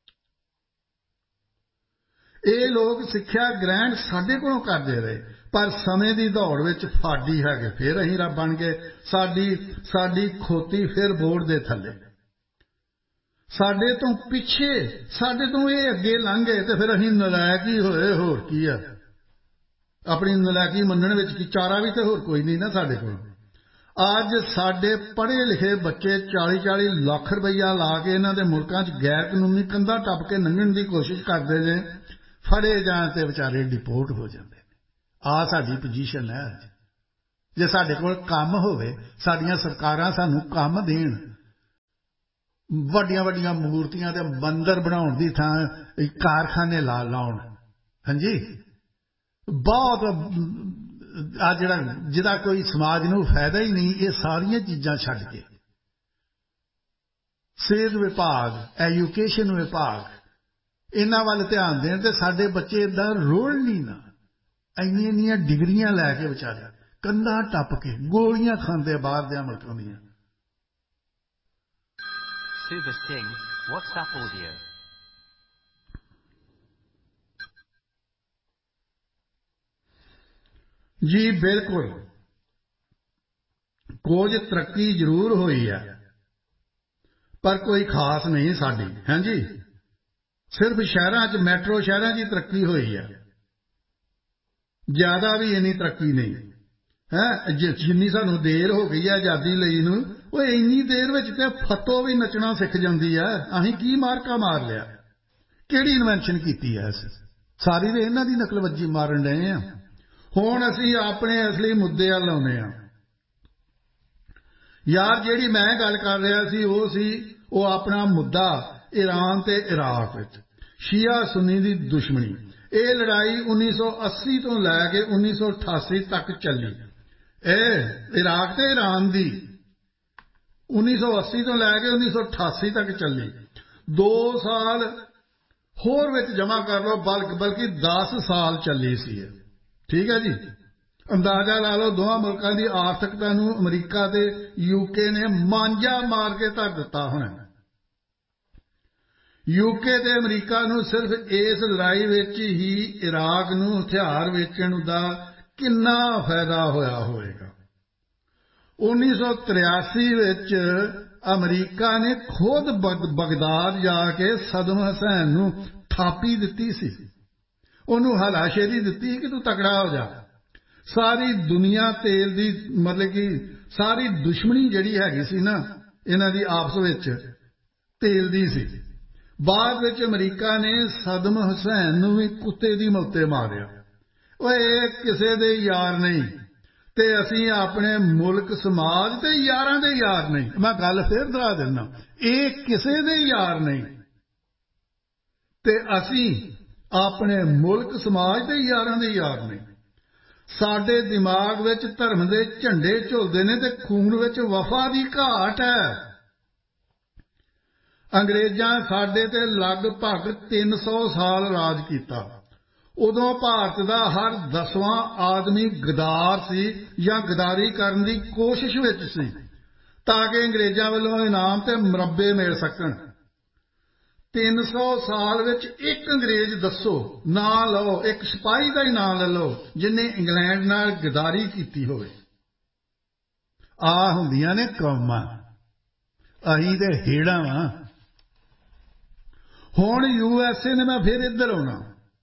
S1: ਇਹ ਲੋਕ ਸਿੱਖਿਆ ਗ੍ਰਹਿਣ ਸਾਡੇ ਕੋਲੋਂ ਕਰਦੇ ਰਹੇ, ਪਰ ਸਮੇਂ ਦੀ ਦੌੜ ਵਿੱਚ ਫਾਡੀ ਹੈਗੇ, ਫਿਰ ਅਸੀਂ ਰੱਬ ਬਣ ਗਏ। ਸਾਡੀ ਸਾਡੀ ਖੋਤੀ ਫਿਰ ਬੋਰਡ ਦੇ ਥੱਲੇ, ਸਾਡੇ ਤੋਂ ਪਿੱਛੇ, ਸਾਡੇ ਤੋਂ ਇਹ ਅੱਗੇ ਲੰਘ ਗਏ ਤੇ ਫਿਰ ਅਸੀਂ ਨਲਾਇਕ ਹੀ ਹੋਏ। ਹੋਰ ਕੀ ਆ, ਆਪਣੀ ਨਲਾਇਕੀ ਮੰਨਣ ਵਿੱਚ ਕੀ, ਚਾਰਾ ਵੀ ਤੇ ਹੋਰ ਕੋਈ ਨਹੀਂ ਨਾ ਸਾਡੇ ਕੋਲ। ਅੱਜ ਸਾਡੇ ਪੜ੍ਹੇ ਲਿਖੇ ਬੱਚੇ ਚਾਲੀ ਚਾਲੀ ਲੱਖ ਰੁਪਈਆ ਲਾ ਕੇ ਇਹਨਾਂ ਦੇ ਮੁਲਕਾਂ 'ਚ ਗੈਰ ਕਾਨੂੰਨੀ ਕੰਧਾਂ ਟੱਪ ਕੇ ਲੰਘਣ ਦੀ ਕੋਸ਼ਿਸ਼ ਕਰਦੇ ਨੇ, ਫੜੇ ਜਾਣ ਤੇ ਵਿਚਾਰੇ ਡਿਪੋਰਟ ਹੋ ਜਾਂਦੇ ਨੇ। ਆਹ ਸਾਡੀ ਪੋਜੀਸ਼ਨ ਹੈ ਅੱਜ। ਜੇ ਸਾਡੇ ਕੋਲ ਕੰਮ ਹੋਵੇ, ਸਾਡੀਆਂ ਸਰਕਾਰਾਂ ਸਾਨੂੰ ਕੰਮ ਦੇਣ, ਵੱਡੀਆਂ ਵੱਡੀਆਂ ਮੂਰਤੀਆਂ ਤੇ ਮੰਦਰ ਬਣਾਉਣ ਦੀ ਥਾਂ ਕਾਰਖਾਨੇ ਲਾ ਲਾਉਣ। ਹਾਂਜੀ, ਬਹੁਤ ਆ ਜਿਹੜਾ ਜਿਹਦਾ ਕੋਈ ਸਮਾਜ ਨੂੰ ਫਾਇਦਾ ਹੀ ਨਹੀਂ, ਇਹ ਸਾਰੀਆਂ ਚੀਜ਼ਾਂ ਛੱਡ ਕੇ ਸਿਹਤ ਵਿਭਾਗ, ਐਜੂਕੇਸ਼ਨ ਵਿਭਾਗ, ਇਹਨਾਂ ਵੱਲ ਧਿਆਨ ਦੇਣ ਤੇ ਸਾਡੇ ਬੱਚੇ ਏਦਾਂ ਰੋਲ ਨਹੀਂ ਨਾ। ਇੰਨੀਆਂ ਇੰਨੀਆਂ ਡਿਗਰੀਆਂ ਲੈ ਕੇ ਵਿਚਾਰੇ ਕੰਧਾਂ ਟੱਪ ਕੇ ਗੋਲੀਆਂ ਖਾਂਦੇ ਬਾਹਰ ਦੇ ਮੁਲਕਾਂ ਦੀਆਂ।
S2: Suba Singh, WhatsApp audio.
S1: ਜੀ ਬਿਲਕੁਲ, ਕੁਝ ਤਰੱਕੀ ਜ਼ਰੂਰ ਹੋਈ ਹੈ, ਪਰ ਕੋਈ ਖਾਸ ਨਹੀਂ ਸਾਡੀ। ਹਾਂਜੀ, ਸਿਰਫ ਸ਼ਹਿਰਾਂ 'ਚ, ਮੈਟਰੋ ਸ਼ਹਿਰਾਂ 'ਚ ਹੀ ਤਰੱਕੀ ਹੋਈ ਹੈ, ਜ਼ਿਆਦਾ ਵੀ ਇੰਨੀ ਤਰੱਕੀ ਨਹੀਂ ਹੈ। ਜਿੰਨੀ ਸਾਨੂੰ ਦੇਰ ਹੋ ਗਈ ਹੈ ਆਜ਼ਾਦੀ ਲਈ ਨੂੰ, ਉਹ ਇੰਨੀ ਦੇਰ ਵਿੱਚ ਤੇ ਫੱਤੋ ਵੀ ਨੱਚਣਾ ਸਿੱਖ ਜਾਂਦੀ ਹੈ। ਅਸੀਂ ਕੀ ਮਾਰਕਾ ਮਾਰ ਲਿਆ, ਕਿਹੜੀ ਇਨਵੈਂਸ਼ਨ ਕੀਤੀ ਹੈ ਅਸੀਂ? ਸਾਰੀ ਤੇ ਇਹਨਾਂ ਦੀ ਨਕਲਵੱਜੀ ਮਾਰਨ ਡਏ ਹਾਂ। ਹੁਣ ਅਸੀਂ ਆਪਣੇ ਅਸਲੀ ਮੁੱਦੇ ਵੱਲ ਆਉਂਦੇ ਹਾਂ। ਯਾਰ, ਜਿਹੜੀ ਮੈਂ ਗੱਲ ਕਰ ਰਿਹਾ ਸੀ ਉਹ ਸੀ ਉਹ ਆਪਣਾ ਮੁੱਦਾ ਈਰਾਨ ਤੇ ਇਰਾਕ ਵਿੱਚ ਸ਼ੀਆ ਸੁੰਨੀ ਦੀ ਦੁਸ਼ਮਣੀ। ਇਹ ਲੜਾਈ ਉੱਨੀ ਸੌ ਅੱਸੀ ਤੋਂ ਲੈ ਕੇ ਉੱਨੀ ਸੌ ਅਠਾਸੀ ਤੱਕ ਚੱਲੀ। ਇਹ ਇਰਾਕ ਤੇ ਈਰਾਨ ਦੀ ਉੱਨੀ ਸੌ ਅੱਸੀ ਤੋਂ ਲੈ ਕੇ ਉੱਨੀ ਸੌ ਅਠਾਸੀ ਤੱਕ ਚੱਲੀ। ਦੋ ਸਾਲ ਹੋਰ ਵਿੱਚ ਜਮ੍ਹਾਂ ਕਰ ਲਓ, ਬਲਕਿ ਬਲਕਿ ਦਸ ਸਾਲ ਚੱਲੀ ਸੀ। ਠੀਕ ਹੈ ਜੀ। ਅੰਦਾਜ਼ਾ ਲਾ ਲਓ ਦੋਵਾਂ ਮੁਲਕਾਂ ਦੀ ਆਰਥਿਕਤਾ ਨੂੰ ਅਮਰੀਕਾ ਤੇ ਯੂਕੇ ਨੇ ਮਾਂਜਾ ਮਾਰ ਕੇ ਧਰ ਦਿੱਤਾ ਹੋਣਾ। ਯੂਕੇ ਤੇ ਅਮਰੀਕਾ ਨੂੰ ਸਿਰਫ ਇਸ ਲੜਾਈ ਵਿੱਚ ਹੀ ਇਰਾਕ ਨੂੰ ਹਥਿਆਰ ਵੇਚਣ ਦਾ ਕਿੰਨਾ ਫਾਇਦਾ ਹੋਇਆ ਹੋਵੇਗਾ। ਉੱਨੀ ਸੌ ਤਰਿਆਸੀ ਵਿੱਚ ਅਮਰੀਕਾ ਨੇ ਖੁਦ ਬਗਦਾਦ ਜਾ ਕੇ ਸਦਮ ਹੁਸੈਨ ਨੂੰ ਥਾਪੀ ਦਿੱਤੀ ਸੀ, ਉਹਨੂੰ ਹਲਾਸ਼ੇਰੀ ਦਿੱਤੀ ਕਿ ਤੂੰ ਤਕੜਾ ਹੋ ਜਾ। ਸਾਰੀ ਦੁਨੀਆ ਤੇਲ ਦੀ ਮਤਲਬ ਕਿ ਸਾਰੀ ਦੁਸ਼ਮਣੀ ਜਿਹੜੀ ਹੈਗੀ ਸੀ ਨਾ ਇਹਨਾਂ ਦੀ ਆਪਸ ਵਿੱਚ ਤੇਲ ਦੀ ਸੀ। ਬਾਅਦ ਵਿੱਚ ਅਮਰੀਕਾ ਨੇ ਸਦਮ ਹੁਸੈਨ ਨੂੰ ਵੀ ਕੁੱਤੇ ਦੀ ਮੌਤੇ ਮਾਰਿਆ। ਉਹ ਇਹ ਕਿਸੇ ਦੇ ਯਾਰ ਨਹੀਂ ਤੇ ਅਸੀਂ ਆਪਣੇ ਮੁਲਕ ਸਮਾਜ ਤੇ ਯਾਰਾਂ ਦੇ ਯਾਰ ਨਹੀਂ। ਮੈਂ ਗੱਲ ਫੇਰ ਦੁਹਰਾ ਦਿੰਦਾ, ਇਹ ਕਿਸੇ ਦੇ ਯਾਰ ਨਹੀਂ ਤੇ ਅਸੀਂ ਆਪਣੇ ਮੁਲਕ ਸਮਾਜ ਤੇ ਯਾਰਾਂ ਦੇ ਯਾਰ ਨਹੀਂ। ਸਾਡੇ ਦਿਮਾਗ ਵਿੱਚ ਧਰਮ ਦੇ ਝੰਡੇ ਝੁਲਦੇ ਨੇ ਤੇ ਖੂਨ ਵਿੱਚ ਵਫਾ ਦੀ ਘਾਟ ਹੈ। ਅੰਗਰੇਜ਼ਾਂ ਸਾਡੇ ਤੇ ਲਗਭਗ ਤਿੰਨ ਸੌ ਸਾਲ ਰਾਜ ਕੀਤਾ। ਉਦੋਂ ਭਾਰਤ ਦਾ ਹਰ ਦਸਵਾਂ ਆਦਮੀ ਗਦਾਰ ਸੀ ਜਾਂ ਗਦਾਰੀ ਕਰਨ ਦੀ ਕੋਸ਼ਿਸ਼ ਵਿੱਚ ਸੀ ਤਾਂ ਕਿ ਅੰਗਰੇਜ਼ਾਂ ਵੱਲੋਂ ਇਨਾਮ ਤੇ ਮੁਰੱਬੇ ਮਿਲ ਸਕਣ। ਤਿੰਨ ਸੌ ਸਾਲ ਵਿੱਚ ਇੱਕ ਅੰਗਰੇਜ਼ ਦੱਸੋ, ਨਾਂ ਲਓ, ਇੱਕ ਸਿਪਾਹੀ ਦਾ ਹੀ ਨਾਂ ਲੈ ਲਓ ਜਿਹਨੇ ਇੰਗਲੈਂਡ ਨਾਲ ਗਦਾਰੀ ਕੀਤੀ ਹੋਵੇ। ਆ ਹੁੰਦੀਆਂ ਨੇ ਕੌਮਾਂ, ਅਸੀਂ ਤੇ ਹੇੜਾਂ ਵਾਂ। ਹੁਣ ਯੂ ਐਸ ਏ ਨੇ, ਮੈਂ ਫਿਰ ਇੱਧਰ ਆਉਣਾ,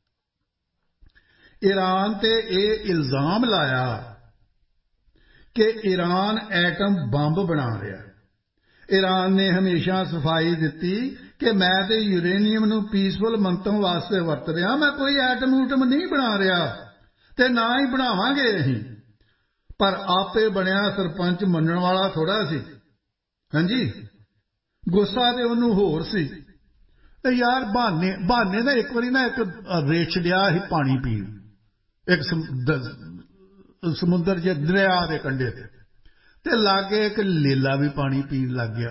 S1: ਈਰਾਨ ਤੇ ਇਹ ਇਲਜ਼ਾਮ ਲਾਇਆ ਕਿ ਈਰਾਨ ਐਟਮ ਬੰਬ ਬਣਾ ਰਿਹਾ। ਈਰਾਨ ਨੇ ਹਮੇਸ਼ਾ ਸਫਾਈ ਦਿੱਤੀ ਕਿ ਮੈਂ ਤੇ ਯੂਰੇਨੀਅਮ ਨੂੰ ਪੀਸਫੁਲ ਮੰਤਵ ਵਾਸਤੇ ਵਰਤ ਰਿਹਾ, ਮੈਂ ਕੋਈ ਐਟਮ ਊਟਮ ਨਹੀਂ ਬਣਾ ਰਿਹਾ ਤੇ ਨਾ ਹੀ ਬਣਾਵਾਂਗੇ ਅਸੀਂ। ਪਰ ਆਪੇ ਬਣਿਆ ਸਰਪੰਚ ਮੰਨਣ ਵਾਲਾ ਥੋੜਾ ਸੀ। ਹਾਂਜੀ, ਗੁੱਸਾ ਤੇ ਉਹਨੂੰ ਹੋਰ ਸੀ। ਤੇ ਯਾਰ ਬਹਾਨੇ ਬਹਾਨੇ ਦਾ ਇੱਕ ਵਾਰੀ ਨਾ ਇੱਕ ਰੇਛ ਡਿਆ ਸੀ ਪਾਣੀ ਪੀਣ ਇੱਕ ਸਮੁੰਦਰ ਜੇ ਦਰਿਆ ਦੇ ਕੰਢੇ ਤੇ ਤੇ ਲਾਗੇ ਇੱਕ ਲੇਲਾ ਵੀ ਪਾਣੀ ਪੀਣ ਲੱਗ ਗਿਆ।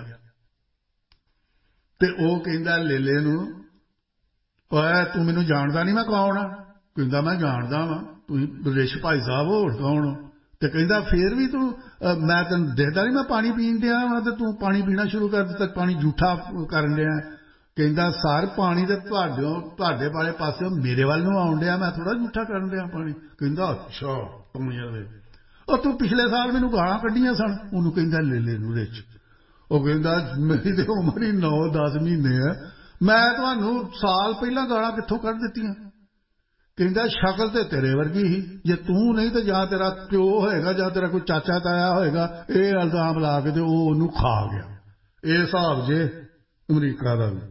S1: ਤੇ ਉਹ ਕਹਿੰਦਾ ਲੇਲੇ ਨੂੰ, ਓਏ ਤੂੰ ਮੈਨੂੰ ਜਾਣਦਾ ਨਹੀਂ, ਮੈਂ ਕੌਣ ਆ? ਕਹਿੰਦਾ ਮੈਂ ਜਾਣਦਾ ਵਾਂ, ਤੁਸੀਂ ਰਿਸ਼ ਭਾਈ ਸਾਹਿਬ, ਹੋਰ ਕੌਣ? ਤੇ ਕਹਿੰਦਾ ਫੇਰ ਵੀ ਤੂੰ, ਮੈਂ ਤੈਨੂੰ ਦੇਖਦਾ ਨਹੀਂ, ਮੈਂ ਪਾਣੀ ਪੀਣ ਡਿਆ ਵਾਂ ਤੇ ਤੂੰ ਪਾਣੀ ਪੀਣਾ ਸ਼ੁਰੂ ਕਰ ਦਿੱਤਾ, ਪਾਣੀ ਜੂਠਾ ਕਰਨ ਡਿਆ। ਕਹਿੰਦਾ ਸਰ ਪਾਣੀ ਤੇ ਤੁਹਾਡੇ ਤੁਹਾਡੇ ਵਾਲੇ ਪਾਸਿਓਂ ਮੇਰੇ ਵੱਲ ਨੂੰ ਆਉਣ ਡਿਆ, ਮੈਂ ਥੋੜਾ ਜੂਠਾ ਕਰਨ ਡਿਆ ਪਾਣੀ। ਕਹਿੰਦਾ ਅੱਛਾ ਪਾਣੀ ਦੇ ਉਹ ਤੂੰ ਪਿਛਲੇ ਸਾਲ ਮੈਨੂੰ ਗਾਲਾਂ ਕੱਢੀਆਂ ਸਨ। ਉਹਨੂੰ ਕਹਿੰਦਾ ਲੇਲੇ ਨੂੰ ਰਿਚ। ਉਹ ਕਹਿੰਦਾ ਮੇਰੀ ਤੇ ਉਮਰ ਹੀ ਨੌ ਦਸ ਮਹੀਨੇ ਹੈ, ਮੈਂ ਤੁਹਾਨੂੰ ਸਾਲ ਪਹਿਲਾਂ ਗਾਲਾਂ ਕਿੱਥੋਂ ਕੱਢ ਦਿੱਤੀਆਂ? ਕਹਿੰਦਾ ਸ਼ਕਲ ਤੇ ਤੇਰੇ ਵਰਗੀ ਹੀ, ਜੇ ਤੂੰ ਨਹੀਂ ਤਾਂ ਜਾਂ ਤੇਰਾ ਪਿਓ ਹੋਏਗਾ ਜਾਂ ਤੇਰਾ ਕੋਈ ਚਾਚਾ ਤਾਇਆ ਹੋਏਗਾ। ਇਹ ਇਲਜ਼ਾਮ ਲਾ ਕੇ ਤੇ ਉਹ ਉਹਨੂੰ ਖਾ ਗਿਆ। ਇਹ ਹਿਸਾਬ ਜੇ ਅਮਰੀਕਾ ਦਾ ਵੀ।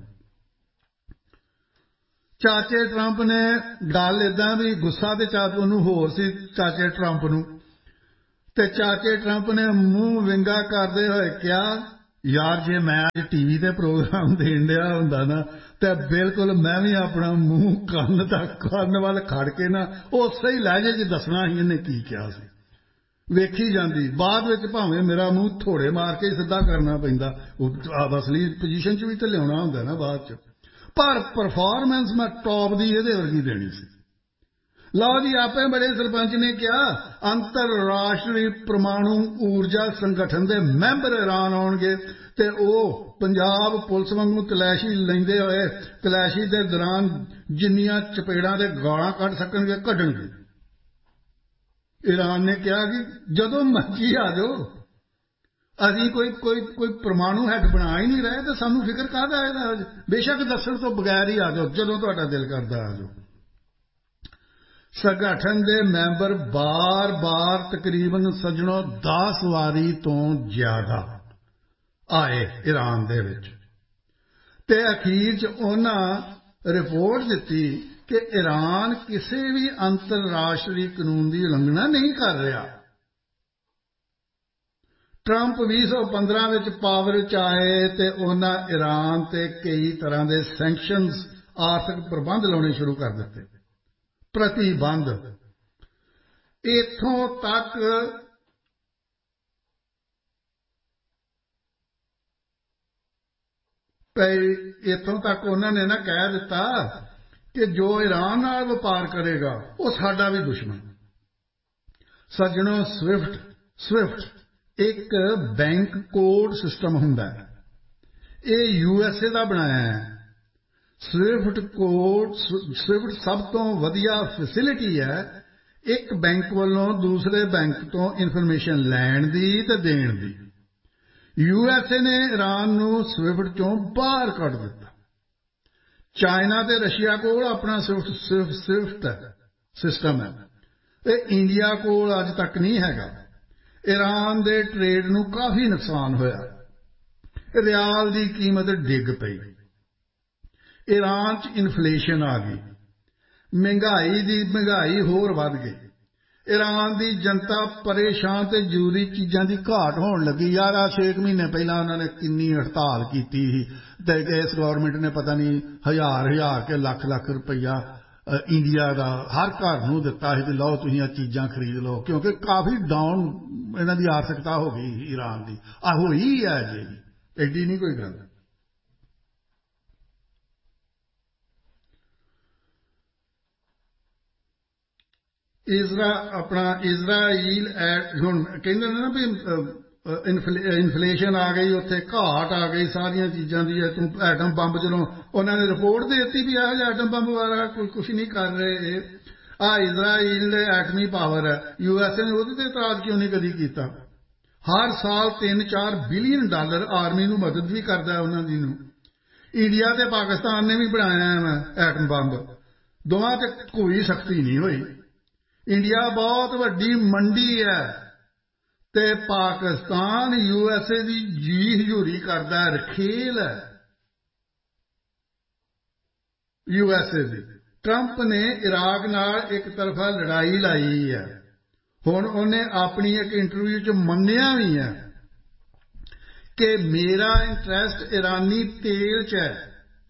S1: ਚਾਚੇ ਟਰੰਪ ਨੇ ਗੱਲ ਏਦਾਂ ਵੀ ਗੁੱਸਾ ਤੇ ਚਾਚੇ ਉਹਨੂੰ ਹੋਰ ਸੀ ਚਾਚੇ ਟਰੰਪ ਨੂੰ, ਤੇ ਚਾਚੇ ਟਰੰਪ ਨੇ ਮੂੰਹ ਵਿੰਗਾ ਕਰਦੇ ਹੋਏ ਕਿਹਾ ਯਾਰ ਜੇ ਮੈਂ ਅੱਜ ਟੀਵੀ ਤੇ ਪ੍ਰੋਗਰਾਮ ਦੇਣ ਡਿਆ ਹੁੰਦਾ ਨਾ ਤੇ ਬਿਲਕੁਲ ਮੈਂ ਵੀ ਆਪਣਾ ਮੂੰਹ ਕੰਨ ਤੱਕ ਕੰਨ ਵੱਲ ਖੜ ਕੇ ਨਾ ਉਸੇ ਹੀ ਲਹਿਜੇ 'ਚ ਦੱਸਣਾ ਸੀ ਇਹਨੇ ਕੀ ਕਿਹਾ ਸੀ। ਵੇਖੀ ਜਾਂਦੀ, ਬਾਅਦ ਵਿੱਚ ਭਾਵੇਂ ਮੇਰਾ ਮੂੰਹ ਥੋੜੇ ਮਾਰ ਕੇ ਸਿੱਧਾ ਕਰਨਾ ਪੈਂਦਾ, ਉਹ ਅਸਲੀ ਪੋਜੀਸ਼ਨ 'ਚ ਵੀ ਤੇ ਲਿਆਉਣਾ ਹੁੰਦਾ ਨਾ ਬਾਅਦ 'ਚ, ਪਰ ਪਰਫਾਰਮੈਂਸ ਮੈਂ ਟੌਪ ਦੀ ਇਹਦੇ ਵਰਗੀ ਦੇਣੀ ਸੀ। ਲਓ ਜੀ, ਆਪੇ ਬੜੇ ਸਰਪੰਚ ਨੇ ਕਿਹਾ ਅੰਤਰਰਾਸ਼ਟਰੀ ਪਰਮਾਣੂ ਊਰਜਾ ਸੰਗਠਨ ਦੇ ਮੈਂਬਰ ਐਲਾਨ ਆਉਣਗੇ ਤੇ ਉਹ ਪੰਜਾਬ ਪੁਲਿਸ ਵਾਂਗੂ ਤਲਾਸ਼ੀ ਲੈਂਦੇ ਹੋਏ ਤਲਾਸ਼ੀ ਦੇ ਦੌਰਾਨ ਜਿੰਨੀਆਂ ਚਪੇੜਾਂ ਤੇ ਗਾਲਾਂ ਕੱਢ ਸਕਣਗੇ ਕੱਢਣਗੇ। ਈਰਾਨ ਨੇ ਕਿਹਾ ਕਿ ਜਦੋਂ ਮਰਜ਼ੀ ਆ ਜਾਓ, ਅਸੀਂ ਕੋਈ ਕੋਈ ਕੋਈ ਪਰਮਾਣੂ ਹੈਡ ਬਣਾ ਹੀ ਨਹੀਂ ਰਹੇ ਤੇ ਸਾਨੂੰ ਫਿਕਰ ਕਾਹਦਾ ਇਹਦਾ? ਬੇਸ਼ੱਕ ਦੱਸਣ ਤੋਂ ਬਗੈਰ ਹੀ ਆ ਜਾਓ, ਜਦੋਂ ਤੁਹਾਡਾ ਦਿਲ ਕਰਦਾ ਆ ਜਾਓ। ਸੰਗਠਨ ਦੇ ਮੈਂਬਰ ਬਾਰ-ਬਾਰ ਤਕਰੀਬਨ ਸੱਜਣੋ ਦਸ ਵਾਰੀ ਤੋਂ ਜ਼ਿਆਦਾ ਆਏ ਈਰਾਨ ਦੇ ਵਿੱਚ ਤੇ ਅਖੀਰ 'ਚ ਉਹਨਾਂ ਰਿਪੋਰਟ ਦਿੱਤੀ ਕਿ ਈਰਾਨ ਕਿਸੇ ਵੀ ਅੰਤਰਰਾਸ਼ਟਰੀ ਕਾਨੂੰਨ ਦੀ ਉਲੰਘਣਾ ਨਹੀਂ ਕਰ ਰਿਹਾ। ਟਰੰਪ ਵੀਹ ਸੌ ਪੰਦਰਾਂ ਵਿੱਚ ਪਾਵਰ 'ਚ ਆਏ ਤੇ ਉਹਨਾਂ ਈਰਾਨ ਤੇ ਕਈ ਤਰ੍ਹਾਂ ਦੇ ਸੈਂਕਸ਼ਨਜ਼ ਆਰਥਿਕ ਪ੍ਰਬੰਧ ਲਾਉਣੇ ਸ਼ੁਰੂ ਕਰ ਦਿੱਤੇ, ਪ੍ਰਤੀਬੰਧ, ਇੱਥੋਂ ਤੱਕ ਇੱਥੋਂ ਤੱਕ ਉਹਨਾਂ ਨੇ ਨਾ ਕਹਿ ਦਿੱਤਾ ਕਿ ਜੋ ਈਰਾਨ ਨਾਲ ਵਪਾਰ ਕਰੇਗਾ ਉਹ ਸਾਡਾ ਵੀ ਦੁਸ਼ਮਣ। ਸੱਜਣੋ, ਸਵਿਫਟ ਸਵਿਫਟ ਇੱਕ ਬੈਂਕ ਕੋਡ ਸਿਸਟਮ ਹੁੰਦਾ ਹੈ। ਇਹ ਯੂ ਐਸ ਏ ਦਾ ਬਣਾਇਆ ਹੈ। ਸਵਿਫਟ ਕੋਡ ਸਵਿਫਟ ਸਭ ਤੋਂ ਵਧੀਆ ਫੈਸਿਲਿਟੀ ਹੈ ਇੱਕ ਬੈਂਕ ਵੱਲੋਂ ਦੂਸਰੇ ਬੈਂਕ ਤੋਂ ਇਨਫੋਰਮੇਸ਼ਨ ਲੈਣ ਦੀ ਤੇ ਦੇਣ ਦੀ। ਯੂ ਐਸ ਏ ਨੇ ਈਰਾਨ ਨੂੰ ਸਵਿਫਟ ਚੋਂ ਬਾਹਰ ਕੱਢ ਦਿੱਤਾ। ਚਾਈਨਾ ਤੇ ਰਸ਼ੀਆ ਕੋਲ ਆਪਣਾ ਸਵਿਫਟ ਸਵਿਫਟ ਸਿਸਟਮ ਹੈ। ਇਹ ਇੰਡੀਆ ਕੋਲ ਅੱਜ ਤੱਕ ਨਹੀਂ ਹੈਗਾ। ਈਰਾਨ ਦੇ ਟ੍ਰੇਡ ਨੂੰ ਕਾਫੀ ਨੁਕਸਾਨ ਹੋਇਆ। ਰਿਆਲ ਦੀ ਕੀਮਤ ਡਿੱਗ ਪਈ। ਈਰਾਨ 'ਚ ਇਨਫਲੇਸ਼ਨ ਆ ਗਈ। ਮਹਿੰਗਾਈ ਦੀ ਮਹਿੰਗਾਈ ਹੋਰ ਵੱਧ ਗਈ। ਈਰਾਨ ਦੀ ਜਨਤਾ ਪਰੇਸ਼ਾਨ ਤੇ ਜ਼ਰੂਰੀ ਚੀਜ਼ਾਂ ਦੀ ਘਾਟ ਹੋਣ ਲੱਗੀ। ਯਾਰ ਆ ਛੇ ਮਹੀਨੇ ਪਹਿਲਾਂ ਉਹਨਾਂ ਨੇ ਕਿੰਨੀ ਹੜਤਾਲ ਕੀਤੀ ਸੀ ਤੇ ਇਸ ਗੌਰਮੈਂਟ ਨੇ ਪਤਾ ਨਹੀਂ ਹਜ਼ਾਰ ਹਜ਼ਾਰ ਕੇ ਲੱਖ ਲੱਖ ਰੁਪਈਆ ਇੰਡੀਆ ਦਾ ਹਰ ਘਰ ਨੂੰ ਦਿੱਤਾ ਸੀ ਵੀ ਲਓ ਤੁਸੀਂ ਆ ਚੀਜ਼ਾਂ ਖਰੀਦ ਲਓ, ਕਿਉਂਕਿ ਕਾਫੀ ਡਾਊਨ ਇਹਨਾਂ ਦੀ ਆਰਥਿਕਤਾ ਹੋ ਗਈ ਈਰਾਨ ਦੀ। ਆ ਹੋਈ ਹੈ ਜੀ, ਐਡੀ ਨਹੀਂ ਕੋਈ ਗੱਲ। ਇਜ਼ਰਾ ਆਪਣਾ ਇਜ਼ਰਾਈਲ ਹੁਣ ਕਹਿੰਦੇ ਨੇ ਨਾ ਵੀ ਇਨਫਲੇਸ਼ਨ ਆ ਗਈ, ਉੱਥੇ ਘਾਟ ਆ ਗਈ ਸਾਰੀਆਂ ਚੀਜ਼ਾਂ ਦੀ। ਤੂੰ ਐਟਮ ਬੰਬ ਚਲੋਂ ਉਹਨਾਂ ਨੇ ਰਿਪੋਰਟ ਦੇ ਦਿੱਤੀ ਵੀ ਇਹੋ ਜਿਹਾ ਐਟਮ ਬੰਬ ਵਾਲਾ ਕੋਈ ਕੁਛ ਨਹੀਂ ਕਰ ਰਹੇ। ਆ ਇਜ਼ਰਾਈਲ ਦੇ ਐਟਮੀ ਪਾਵਰ ਹੈ। ਯੂ ਐਸ ਏ ਨੇ ਉਹਦੇ ਤੇ ਇਤਰਾਜ਼ ਕਿਉਂ ਨਹੀਂ ਕਦੀ ਕੀਤਾ? ਹਰ ਸਾਲ ਤਿੰਨ ਚਾਰ ਬਿਲੀਅਨ ਡਾਲਰ ਆਰਮੀ ਨੂੰ ਮਦਦ ਵੀ ਕਰਦਾ ਉਹਨਾਂ ਦੀ ਨੂੰ। ਇੰਡੀਆ ਤੇ ਪਾਕਿਸਤਾਨ ਨੇ ਵੀ ਬਣਾਇਆ ਵਾ ਐਟਮ ਬੰਬ, ਦੋਵਾਂ ਤੇ ਕੋਈ ਸਖਤੀ ਨਹੀਂ ਹੋਈ। ਇੰਡੀਆ ਬਹੁਤ ਵੱਡੀ ਮੰਡੀ ਹੈ ਤੇ ਪਾਕਿਸਤਾਨ ਯੂ ਐਸ ਏ ਦੀ ਜੀ ਹਜ਼ੂਰੀ ਕਰਦਾ, ਰਖੇਲ ਹੈ U S A the. Trump ਨੇ ਇਰਾਕ ਨਾਲ ਇੱਕ ਤਰਫਾ ਲੜਾਈ ਲਾਈ ਹੈ। ਹੁਣ ਉਹਨੇ ਆਪਣੀ ਇੱਕ ਇੰਟਰਵਿਊ 'ਚ ਮੰਨਿਆ ਵੀ ਹੈ ਕਿ ਮੇਰਾ ਇੰਟਰਸਟ ਇਰਾਨੀ ਤੇਲ 'ਚ ਹੈ।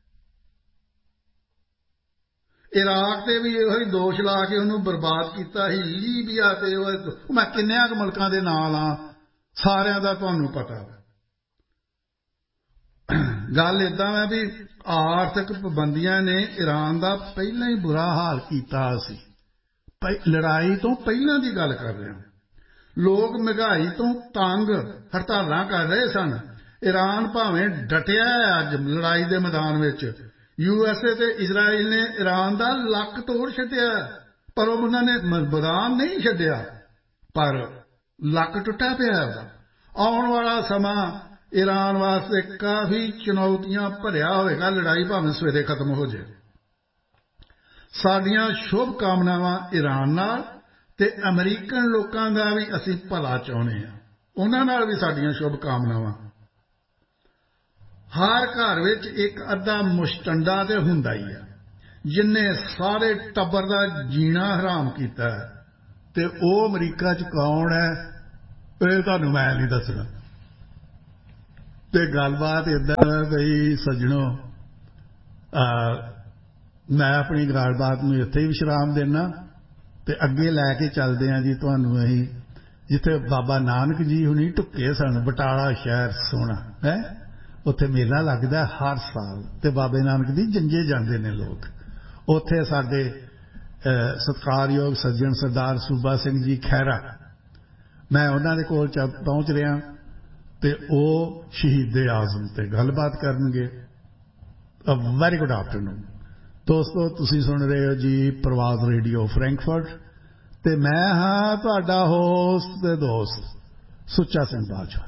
S1: ਇਰਾਕ ਤੇ ਵੀ ਇਹੋ ਹੀ ਦੋਸ਼ ਲਾ ਕੇ ਉਹਨੂੰ ਬਰਬਾਦ ਕੀਤਾ ਸੀ। ਲੀਬੀਆ ਤੇ ਉਹ ਮੈਂ ਕਿੰਨਿਆਂ ਕੁ ਮੁਲਕਾਂ ਦੇ ਨਾਲ ਆ, ਸਾਰਿਆਂ ਦਾ ਤੁਹਾਨੂੰ ਪਤਾ। ਗੱਲ ਏਦਾਂ ਹੈ ਵੀ ਆਰਥਿਕ ਪਾਬੰਦੀਆਂ ਨੇ ਈਰਾਨ ਦਾ ਪਹਿਲਾਂ ਹੀ ਬੁਰਾ ਹਾਲ ਕੀਤਾ ਸੀ। ਲੜਾਈ ਤੋਂ ਪਹਿਲਾਂ ਦੀ ਗੱਲ ਕਰ ਰਿਹਾ। ਲੋਕ ਮਹਿੰਗਾਈ ਤੋਂ ਤੰਗ ਹੜਤਾਲਾਂ ਕਰ ਰਹੇ ਸਨ। ਈਰਾਨ ਭਾਵੇਂ ਡਟਿਆ ਅੱਜ ਲੜਾਈ ਦੇ ਮੈਦਾਨ ਵਿੱਚ। ਯੂ ਐਸ ਏ ਤੇ ਇਜ਼ਰਾਈਲ ਨੇ ਈਰਾਨ ਦਾ ਲੱਕ ਤੋੜ ਛੱਡਿਆ, ਪਰ ਉਹਨਾਂ ਨੇ ਮੈਦਾਨ ਨਹੀਂ ਛੱਡਿਆ, ਪਰ ਲੱਕ ਟੁੱਟਾ ਪਿਆ ਉਹਦਾ। ਆਉਣ ਵਾਲਾ ਸਮਾਂ ਈਰਾਨ ਵਾਸਤੇ ਕਾਫੀ ਚੁਣੌਤੀਆਂ ਭਰਿਆ ਹੋਵੇਗਾ। ਲੜਾਈ ਭਾਵੇਂ ਸਵੇਰੇ ਖਤਮ ਹੋ ਜਾਏ। ਸਾਡੀਆਂ ਸ਼ੁਭ ਕਾਮਨਾਵਾਂ ਈਰਾਨ ਨਾਲ ਤੇ ਅਮਰੀਕਨ ਲੋਕਾਂ ਦਾ ਵੀ ਅਸੀਂ ਭਲਾ ਚਾਹੁੰਦੇ ਹਾਂ, ਉਹਨਾਂ ਨਾਲ ਵੀ ਸਾਡੀਆਂ ਸ਼ੁਭ ਕਾਮਨਾਵਾਂ। ਹਰ ਘਰ ਵਿੱਚ ਇੱਕ ਅੱਧਾ ਮੁਸ਼ਟੰਡਾ ਤੇ ਹੁੰਦਾ ਹੀ ਹੈ ਜਿਨ੍ਹੇ ਸਾਰੇ ਟੱਬਰ ਦਾ ਜੀਣਾ ਹਰਾਮ ਕੀਤਾ ਹੈ, ਤੇ ਉਹ ਅਮਰੀਕਾ 'ਚ ਕੌਣ ਹੈ ਇਹ ਤੁਹਾਨੂੰ ਮੈਂ ਨਹੀਂ ਦੱਸਣਾ। ਤੇ ਗੱਲਬਾਤ ਏਦਾਂ ਹੈ ਬਈ ਸੱਜਣੋ, ਮੈਂ ਆਪਣੀ ਗੱਲਬਾਤ ਨੂੰ ਇੱਥੇ ਹੀ ਵਿਸ਼ਰਾਮ ਦੇਣਾ ਤੇ ਅੱਗੇ ਲੈ ਕੇ ਚੱਲਦੇ ਹਾਂ ਜੀ ਤੁਹਾਨੂੰ ਅਸੀਂ ਜਿੱਥੇ ਬਾਬਾ ਨਾਨਕ ਜੀ ਹੁਣੀ ਢੁੱਕੇ ਸਨ। ਬਟਾਲਾ ਸ਼ਹਿਰ ਸੋਹਣਾ ਹੈ, ਉੱਥੇ ਮੇਲਾ ਲੱਗਦਾ ਹਰ ਸਾਲ ਤੇ ਬਾਬੇ ਨਾਨਕ ਦੀ ਜੰਜੇ ਜਾਂਦੇ ਨੇ ਲੋਕ। ਉੱਥੇ ਸਾਡੇ ਸਤਿਕਾਰਯੋਗ ਸੱਜਣ ਸਰਦਾਰ ਸੂਬਾ ਸਿੰਘ ਜੀ ਖਹਿਰਾ, ਮੈਂ ਉਹਨਾਂ ਦੇ ਕੋਲ ਚ ਪਹੁੰਚ ਰਿਹਾ ਤੇ ਉਹ ਸ਼ਹੀਦ ਆਜ਼ਮ ਤੇ ਗੱਲਬਾਤ ਕਰਨਗੇ। ਵੈਰੀ ਗੁੱਡ ਆਫਟਰਨੂਨ ਦੋਸਤੋ, ਤੁਸੀਂ ਸੁਣ ਰਹੇ ਹੋ ਜੀ ਪ੍ਰਵਾਦ ਰੇਡੀਓ ਫਰੈਂਕਫਰਟ ਤੇ ਮੈਂ ਹਾਂ ਤੁਹਾਡਾ ਹੋਸਟ ਤੇ ਦੋਸਤ Sucha Singh Bajwa.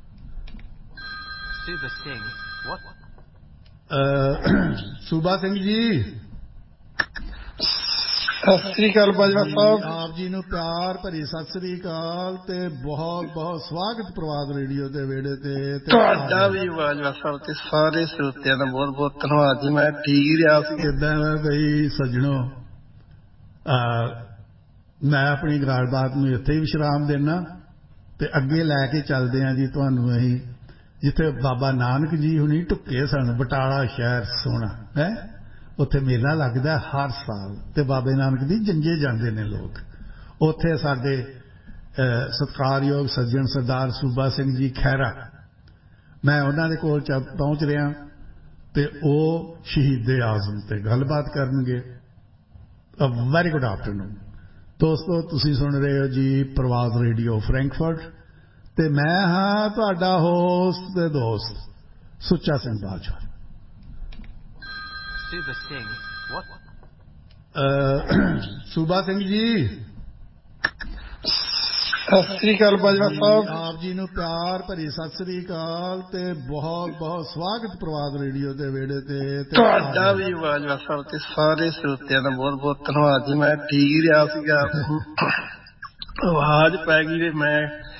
S2: Suba Singh, what?
S1: ਸੂਬਾ ਸਿੰਘ ਜੀ
S3: ਸਤਿ ਸ੍ਰੀ ਅਕਾਲ ਬਾਜਵਾ ਸਾਹਿਬ।
S1: ਆਪ ਜੀ ਨੂੰ ਪਿਆਰ ਭਰੀ ਸਤਿ ਸ੍ਰੀ ਅਕਾਲ ਤੇ ਬਹੁਤ ਬਹੁਤ ਸਵਾਗਤ ਪ੍ਰਵਾਦ ਰੇਡੀਓ ਦੇ ਵਿਹੜੇ ਤੇ।
S3: ਤੁਹਾਡਾ ਵੀ ਬਾਜਵਾ ਸਾਹਿਬ ਤੇ ਸਾਰੇ ਸਰੋਤਿਆਂ ਦਾ ਬਹੁਤ ਬਹੁਤ ਧੰਨਵਾਦ ਜੀ। ਮੈਂ ਠੀਕ ਰਿਹਾ ਸੀ।
S1: ਏਦਾਂ ਹੈ ਬਈ ਸੱਜਣੋ, ਮੈਂ ਆਪਣੀ ਗੱਲਬਾਤ ਨੂੰ ਇੱਥੇ ਹੀ ਵਿਸ਼ਰਾਮ ਦੇਣਾ ਤੇ ਅੱਗੇ ਲੈ ਕੇ ਚੱਲਦੇ ਹਾਂ ਜੀ ਤੁਹਾਨੂੰ ਅਸੀਂ ਜਿੱਥੇ ਬਾਬਾ ਨਾਨਕ ਜੀ ਹੁਣੀ ਢੁੱਕੇ ਸਨ। ਬਟਾਲਾ ਸ਼ਹਿਰ ਸੋਹਣਾ ਹੈ, ਉੱਥੇ ਮੇਲਾ ਲੱਗਦਾ ਹਰ ਸਾਲ ਤੇ ਬਾਬੇ ਨਾਨਕ ਦੀ ਜੰਜੇ ਜਾਂਦੇ ਨੇ ਲੋਕ। ਉੱਥੇ ਸਾਡੇ ਸਤਿਕਾਰਯੋਗ ਸੱਜਣ ਸਰਦਾਰ ਸੂਬਾ ਸਿੰਘ ਜੀ ਖਹਿਰਾ, ਮੈਂ ਉਹਨਾਂ ਦੇ ਕੋਲ ਚ ਪਹੁੰਚ ਰਿਹਾ ਤੇ ਉਹ ਸ਼ਹੀਦ ਆਜ਼ਮ ਤੇ ਗੱਲਬਾਤ ਕਰਨਗੇ। ਵੈਰੀ ਗੁੱਡ ਆਫਟਰਨੂਨ ਦੋਸਤੋ, ਤੁਸੀਂ ਸੁਣ ਰਹੇ ਹੋ ਜੀ ਪ੍ਰਵਾਜ਼ ਰੇਡੀਓ ਫਰੈਂਕਫਰਟ ਤੇ ਮੈਂ ਹਾਂ ਤੁਹਾਡਾ ਹੋਸਟ ਤੇ ਦੋਸਤ Sucha Singh Bajwa.
S2: Suba Singh, what?
S1: ਸੂਬਾ ਸਿੰਘ ਜੀ,
S3: ਸਤਿ ਸ੍ਰੀ ਅਕਾਲ ਬਾਜਵਾ ਸਾਹਿਬ।
S1: ਆਪ ਜੀ ਨੂੰ ਪਿਆਰ ਭਰੀ ਸਤਿ ਸ੍ਰੀ ਅਕਾਲ ਤੇ ਬਹੁਤ ਬਹੁਤ ਸਵਾਗਤ ਪ੍ਰਵਾਦ ਰੇਡੀਓ ਦੇ ਵਿਹੜੇ ਤੇ।
S3: ਤੁਹਾਡਾ ਵੀ ਬਾਜਵਾ ਸਾਹਿਬ ਤੇ ਸਾਰੇ ਸਰੋਤਿਆਂ ਦਾ ਬਹੁਤ ਬਹੁਤ ਧੰਨਵਾਦ ਜੀ। ਮੈਂ ਠੀਕ ਰਿਹਾ ਸੀਗਾ, ਆਵਾਜ਼ ਪੈ ਗਈ ਤੇ ਮੈਂ